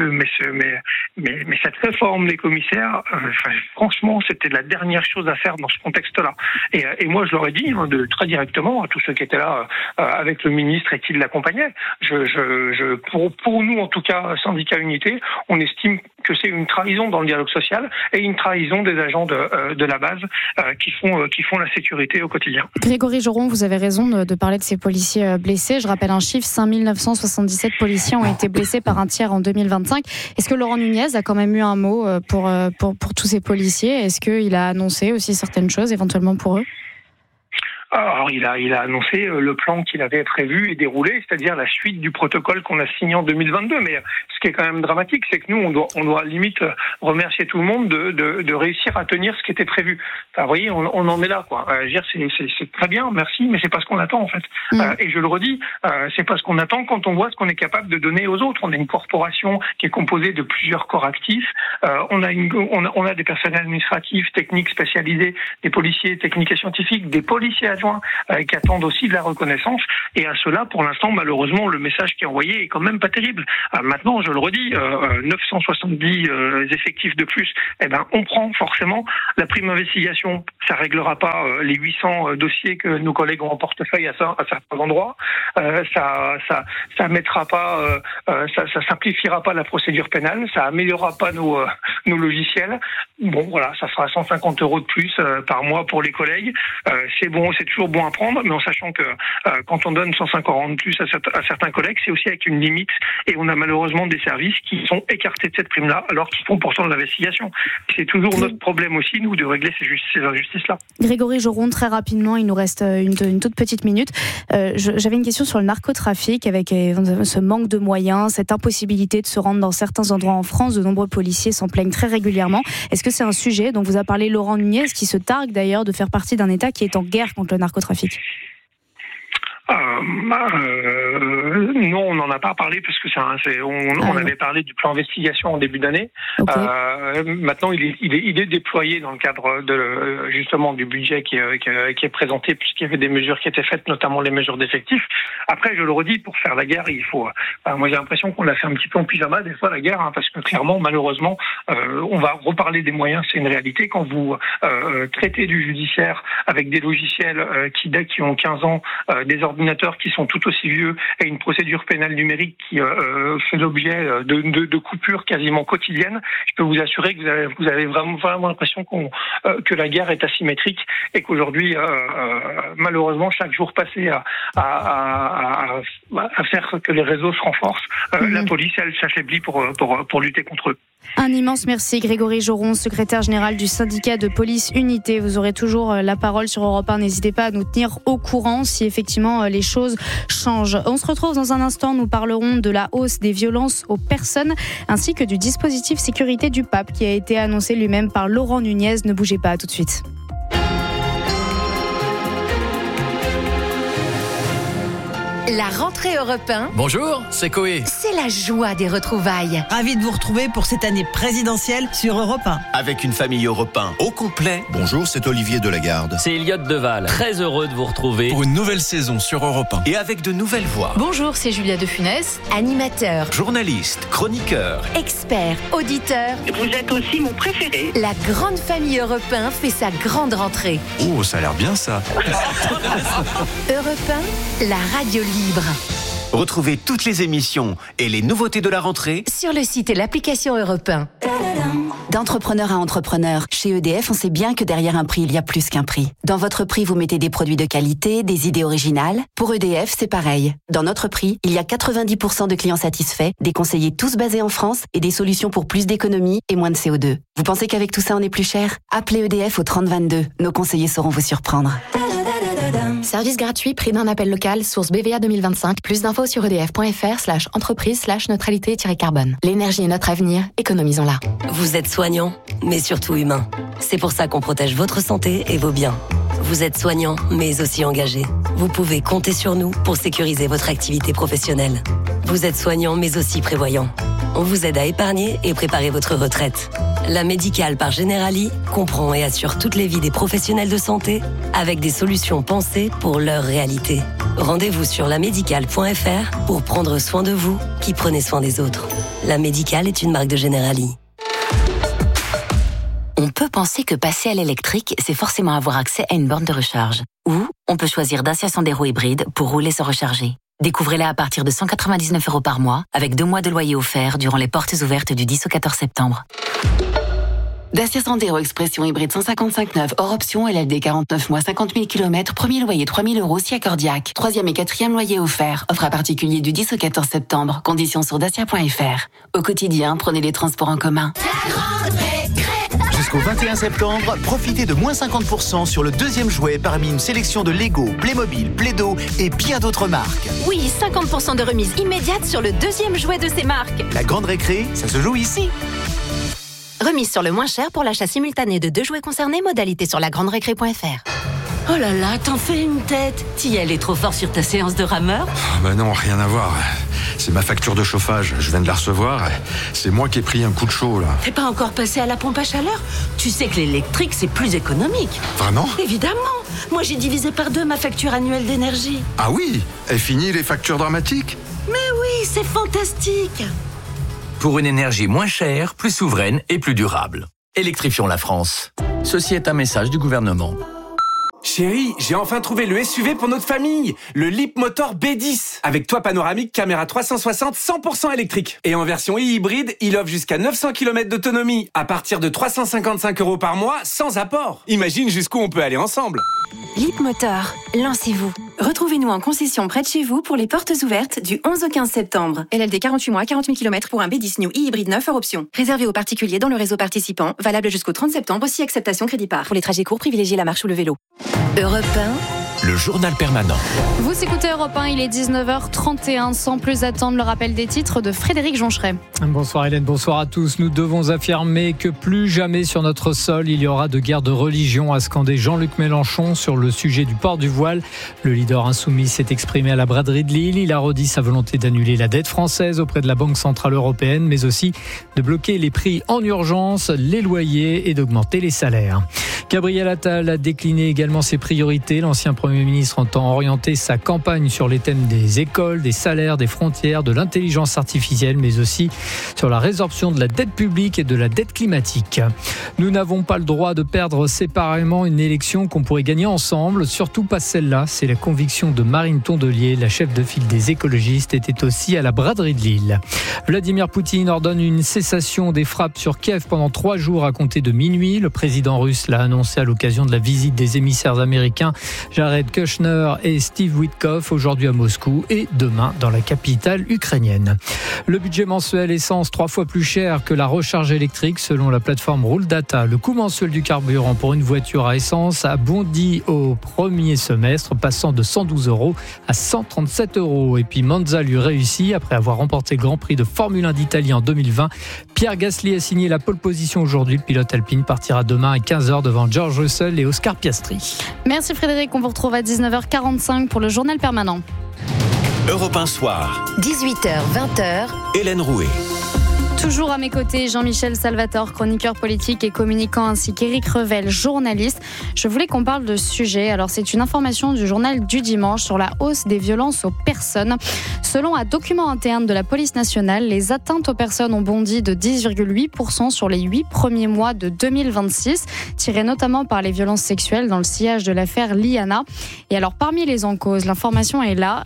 cette réforme des commissaires, franchement, c'était la dernière chose à faire dans ce contexte-là. Et moi, je leur ai dit très directement à tous ceux qui étaient là avec le ministre et qui l'accompagnaient. Pour nous, en tout cas, syndicat Unité, on estime que c'est une trahison dans le dialogue social et une trahison des agents de la base qui font la sécurité au quotidien. Grégory Joron, vous avez raison de parler de ces policiers blessés. Je rappelle un chiffre, 5977 policiers ont été blessés par un tiers en 2025. Est-ce que Laurent Nunez a quand même eu un mot pour tous ces policiers ? Est-ce qu'il a annoncé aussi certaines choses éventuellement pour eux ? Alors, il a annoncé le plan qu'il avait prévu et déroulé, c'est-à-dire la suite du protocole qu'on a signé en 2022. Mais ce qui est quand même dramatique, c'est que nous, on doit limite remercier tout le monde de réussir à tenir ce qui était prévu. Enfin, vous voyez, on en est là, quoi. Je veux dire, c'est très bien, merci, mais c'est pas ce qu'on attend, en fait. Et je le redis, c'est pas ce qu'on attend quand on voit ce qu'on est capable de donner aux autres. On a une corporation qui est composée de plusieurs corps actifs. On a des personnels administratifs, techniques spécialisés, des policiers techniques et scientifiques, des policiers adjoints qui attendent aussi de la reconnaissance. Et à cela, pour l'instant, malheureusement, le message qui est envoyé est quand même pas terrible. Maintenant, je le redis, 970 effectifs de plus, on prend forcément la prime investigation. Ça réglera pas les 800 dossiers que nos collègues ont en portefeuille à certains endroits. Ça mettra pas, ça simplifiera pas la procédure pénale. Ça améliorera pas nos logiciels. Bon, voilà, ça fera 150 € de plus par mois pour les collègues. C'est bon, c'est toujours bon à prendre, mais en sachant que quand on donne 150 € de plus à certains collègues, c'est aussi avec une limite. Et on a malheureusement des services qui sont écartés de cette prime-là, alors qu'ils font pourtant de l'investigation. C'est toujours notre problème aussi, nous, de régler ces injustices-là. Grégory Joron, très rapidement, il nous reste une toute petite minute. J'avais une question sur le narcotrafic, avec ce manque de moyens, cette impossibilité de se rendre dans certains endroits en France. De nombreux policiers s'en plaignent très régulièrement. Est-ce que c'est un sujet dont vous a parlé Laurent Nunez, qui se targue d'ailleurs de faire partie d'un État qui est en guerre contre le narcotrafic? Non, on n'en a pas parlé parce que on avait parlé du plan investigation en début d'année. Okay. Maintenant, il est déployé dans le cadre justement du budget qui est présenté, puisqu'il y avait des mesures qui étaient faites, notamment les mesures d'effectifs. Après, je le redis, pour faire la guerre, il faut. Moi, j'ai l'impression qu'on l'a fait un petit peu en pyjama des fois la guerre, parce que clairement, malheureusement, on va reparler des moyens. C'est une réalité quand vous traitez du judiciaire avec des logiciels qui ont 15 ans, des ordinateurs qui sont tout aussi vieux et une procédure pénale numérique qui fait l'objet de coupures quasiment quotidiennes. Je peux vous assurer que vous avez vraiment l'impression que la guerre est asymétrique et qu'aujourd'hui, malheureusement, chaque jour passé à faire que les réseaux se renforcent, la police, elle s'affaiblit pour lutter contre eux. Un immense merci Grégory Joron, secrétaire général du syndicat de police Unité. Vous aurez toujours la parole sur Europe 1. N'hésitez pas à nous tenir au courant si effectivement les choses changent. On se retrouve dans un instant. Nous parlerons de la hausse des violences aux personnes ainsi que du dispositif sécurité du pape qui a été annoncé lui-même par Laurent Nunez. Ne bougez pas, à tout de suite. La rentrée Europe 1. Bonjour, c'est Coé. C'est la joie des retrouvailles. Ravi de vous retrouver pour cette année présidentielle sur Europe 1. Avec une famille Europe 1 au complet. Bonjour, c'est Olivier Delagarde. C'est Elliot Deval. Très heureux de vous retrouver pour une nouvelle saison sur Europe 1. Et avec de nouvelles voix. Bonjour, c'est Julia de Funès. Animateur, journaliste, chroniqueur, expert, auditeur. Vous êtes aussi mon préféré. La grande famille Europe 1 fait sa grande rentrée. Oh, ça a l'air bien ça. Europe 1, la radio libre. Retrouvez toutes les émissions et les nouveautés de la rentrée sur le site et l'application Europe 1. D'entrepreneur à entrepreneur, chez EDF, on sait bien que derrière un prix, il y a plus qu'un prix. Dans votre prix, vous mettez des produits de qualité, des idées originales. Pour EDF, c'est pareil. Dans notre prix, il y a 90% de clients satisfaits, des conseillers tous basés en France et des solutions pour plus d'économie et moins de CO2. Vous pensez qu'avec tout ça, on est plus cher ? Appelez EDF au 3022. Nos conseillers sauront vous surprendre. Service gratuit, prix d'un appel local, source BVA 2025. Plus d'infos sur edf.fr/entreprise/neutralité-carbone. L'énergie est notre avenir, économisons-la. Vous êtes soignant, mais surtout humain. C'est pour ça qu'on protège votre santé et vos biens. Vous êtes soignant, mais aussi engagé. Vous pouvez compter sur nous pour sécuriser votre activité professionnelle. Vous êtes soignant, mais aussi prévoyant. On vous aide à épargner et préparer votre retraite. La Médicale par Generali comprend et assure toutes les vies des professionnels de santé avec des solutions pensées pour leur réalité. Rendez-vous sur lamédicale.fr pour prendre soin de vous qui prenez soin des autres. La Médicale est une marque de Generali. On peut penser que passer à l'électrique, c'est forcément avoir accès à une borne de recharge. Ou on peut choisir Dacia Sandero hybride pour rouler sans recharger. Découvrez-la à partir de 199 € par mois, avec 2 mois de loyer offert durant les portes ouvertes du 10 au 14 septembre. Dacia Sandero Expression hybride 155/9 hors option, LLD 49 mois 50 000 km, premier loyer 3 000 € si accordiaque. 3e et 4e loyer offert. Offre à particulier du 10 au 14 septembre. Conditions sur dacia.fr. Au quotidien, prenez les transports en commun. Jusqu'au 21 septembre, profitez de moins 50% sur le 2e jouet parmi une sélection de Lego, Playmobil, Play-Doh et bien d'autres marques. Oui, 50% de remise immédiate sur le 2e jouet de ces marques. La grande récré, ça se joue ici. Remise sur le moins cher pour l'achat simultané de 2 jouets concernés, modalité sur lagranderécré.fr. Oh là là, t'en fais une tête. T'y allais trop fort sur ta séance de rameur? Bah non, rien à voir. C'est ma facture de chauffage, je viens de la recevoir. C'est moi qui ai pris un coup de chaud, là. T'es pas encore passé à la pompe à chaleur? Tu sais que l'électrique, c'est plus économique. Vraiment? Évidemment. Moi, j'ai divisé par 2 ma facture annuelle d'énergie. Ah oui? Et fini les factures dramatiques? Mais oui, c'est fantastique. Pour une énergie moins chère, plus souveraine et plus durable. Électrifions la France. Ceci est un message du gouvernement. Chérie, j'ai enfin trouvé le SUV pour notre famille, le Leapmotor B10, avec toit panoramique, caméra 360, 100% électrique. Et en version e-hybride, il offre jusqu'à 900 km d'autonomie, à partir de 355 € par mois, sans apport. Imagine jusqu'où on peut aller ensemble. Leapmotor, lancez-vous. Retrouvez-nous en concession près de chez vous pour les portes ouvertes du 11 au 15 septembre. LLD 48 mois, 40 000 km pour un B10 New e-hybride 9 hors option. Réservé aux particuliers dans le réseau participant, valable jusqu'au 30 septembre, aussi acceptation crédit par. Pour les trajets courts, privilégiez la marche ou le vélo. Europe 1. Le journal permanent. Vous écoutez Europe 1, il est 19h31. Sans plus attendre, le rappel des titres de Frédéric Joncheret. Bonsoir Hélène, bonsoir à tous. Nous devons affirmer que plus jamais sur notre sol il y aura de guerre de religion, a scandé Jean-Luc Mélenchon sur le sujet du port du voile. Le leader insoumis s'est exprimé à la braderie de Lille. Il a redit sa volonté d'annuler la dette française auprès de la Banque Centrale Européenne, mais aussi de bloquer les prix en urgence, les loyers et d'augmenter les salaires. Gabriel Attal a décliné également ses priorités. L'ancien Premier ministre entend orienter sa campagne sur les thèmes des écoles, des salaires, des frontières, de l'intelligence artificielle, mais aussi sur la résorption de la dette publique et de la dette climatique. Nous n'avons pas le droit de perdre séparément une élection qu'on pourrait gagner ensemble, surtout pas celle-là. C'est la conviction de Marine Tondelier, la chef de file des écologistes, était aussi à la braderie de Lille. Vladimir Poutine ordonne une cessation des frappes sur Kiev pendant 3 jours à compter de minuit. Le président russe l'a annoncé à l'occasion de la visite des émissaires américains Jared Kushner et Steve Witkoff aujourd'hui à Moscou et demain dans la capitale ukrainienne. Le budget mensuel essence 3 fois plus cher que la recharge électrique selon la plateforme Rouldata. Le coût mensuel du carburant pour une voiture à essence a bondi au premier semestre, passant de 112 € à 137 €. Et puis Monza lui réussit après avoir remporté le Grand Prix de Formule 1 d'Italie en 2020. Pierre Gasly a signé la pole position aujourd'hui. Le pilote alpine partira demain à 15h devant George Russell et Oscar Piastri. Merci Frédéric, on vous retrouve à 19h45 pour le journal permanent. Europe 1 soir. 18h, 20h. Hélène Rouet. Toujours à mes côtés, Jean-Michel Salvatore, chroniqueur politique et communicant, ainsi qu'Éric Revel, journaliste. Je voulais qu'on parle de ce sujet. Alors, c'est une information du journal du dimanche sur la hausse des violences aux personnes. Selon un document interne de la police nationale, les atteintes aux personnes ont bondi de 10,8% sur les 8 premiers mois de 2026, tirés notamment par les violences sexuelles dans le sillage de l'affaire Liana. Et alors, parmi les en cause, l'information est là,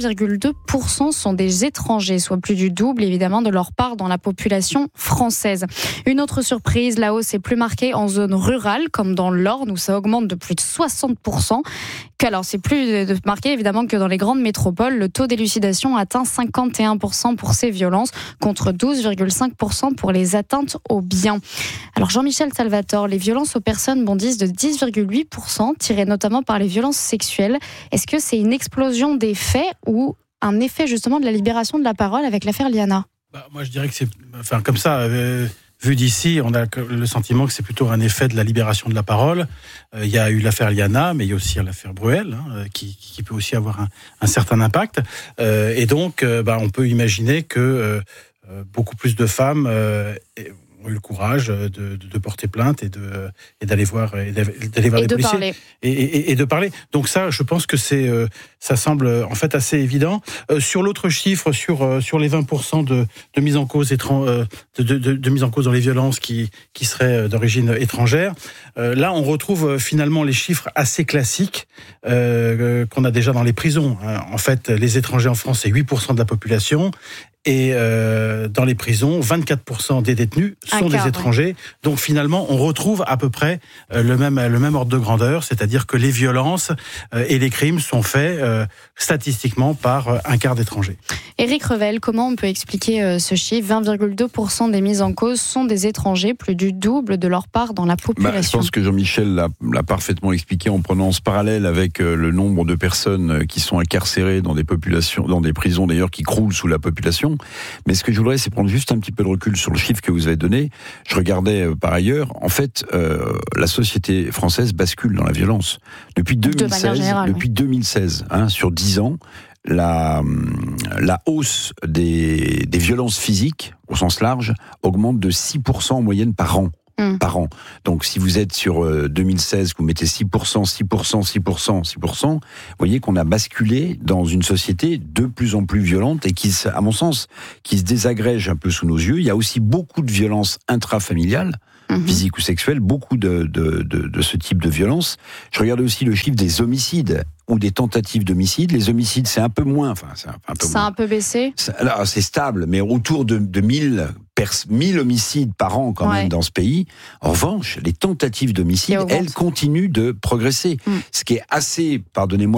20,2% sont des étrangers, soit plus du double, évidemment, de leur part dans la population française. Une autre surprise, la hausse est plus marquée en zone rurale, comme dans l'Orne, où ça augmente de plus de 60%. Alors, c'est plus marqué, évidemment, que dans les grandes métropoles. Le taux d'élucidation atteint 51% pour ces violences, contre 12,5% pour les atteintes aux biens. Alors, Jean-Michel Salvatore, les violences aux personnes bondissent de 10,8%, tirées notamment par les violences sexuelles. Est-ce que c'est une explosion des faits ou un effet, justement, de la libération de la parole avec l'affaire Liana ? Moi, je dirais que c'est, comme ça, vu d'ici, on a le sentiment que c'est plutôt un effet de la libération de la parole. Il y a eu l'affaire Liana, mais il y a aussi l'affaire Bruel, qui peut aussi avoir un certain impact. Et donc, on peut imaginer que beaucoup plus de femmes ont eu le courage de porter plainte et d'aller voir les policiers et de parler. Donc ça, je pense que ça semble en fait assez évident. Sur l'autre chiffre, sur les 20% de mise en cause de mise en cause dans les violences qui seraient d'origine étrangère, là on retrouve finalement les chiffres assez classiques qu'on a déjà dans les prisons. En fait, les étrangers en France, c'est 8% de la population. Et dans les prisons, 24% des détenus sont des étrangers. Ouais. Donc finalement, on retrouve à peu près le même ordre de grandeur, c'est-à-dire que les violences et les crimes sont faits statistiquement par un quart d'étrangers. Éric Revel, comment on peut expliquer ce chiffre ? 20,2% des mises en cause sont des étrangers, plus du double de leur part dans la population. Je pense que Jean-Michel l'a parfaitement expliqué en prenant ce parallèle avec le nombre de personnes qui sont incarcérées dans des populations, dans des prisons d'ailleurs qui croulent sous la population. Mais ce que je voudrais, c'est prendre juste un petit peu de recul sur le chiffre que vous avez donné. Je regardais par ailleurs, en fait, la société française bascule dans la violence. Depuis 2016, sur 10 ans, la hausse des violences physiques, au sens large, augmente de 6% en moyenne par an. Par an. Donc si vous êtes sur 2016, vous mettez 6%, vous voyez qu'on a basculé dans une société de plus en plus violente et qui, à mon sens, qui se désagrège un peu sous nos yeux. Il y a aussi beaucoup de violences intrafamiliales, physiques ou sexuelles, beaucoup de ce type de violence. Je regardais aussi le chiffre des homicides ou des tentatives d'homicide. Les homicides, c'est un peu moins. Ça a un peu baissé. Alors, c'est stable, mais autour de 1000 homicides par an quand même dans ce pays. En revanche, les tentatives d'homicide, elles continuent de progresser. Ce qui est assez, pardonnez-moi,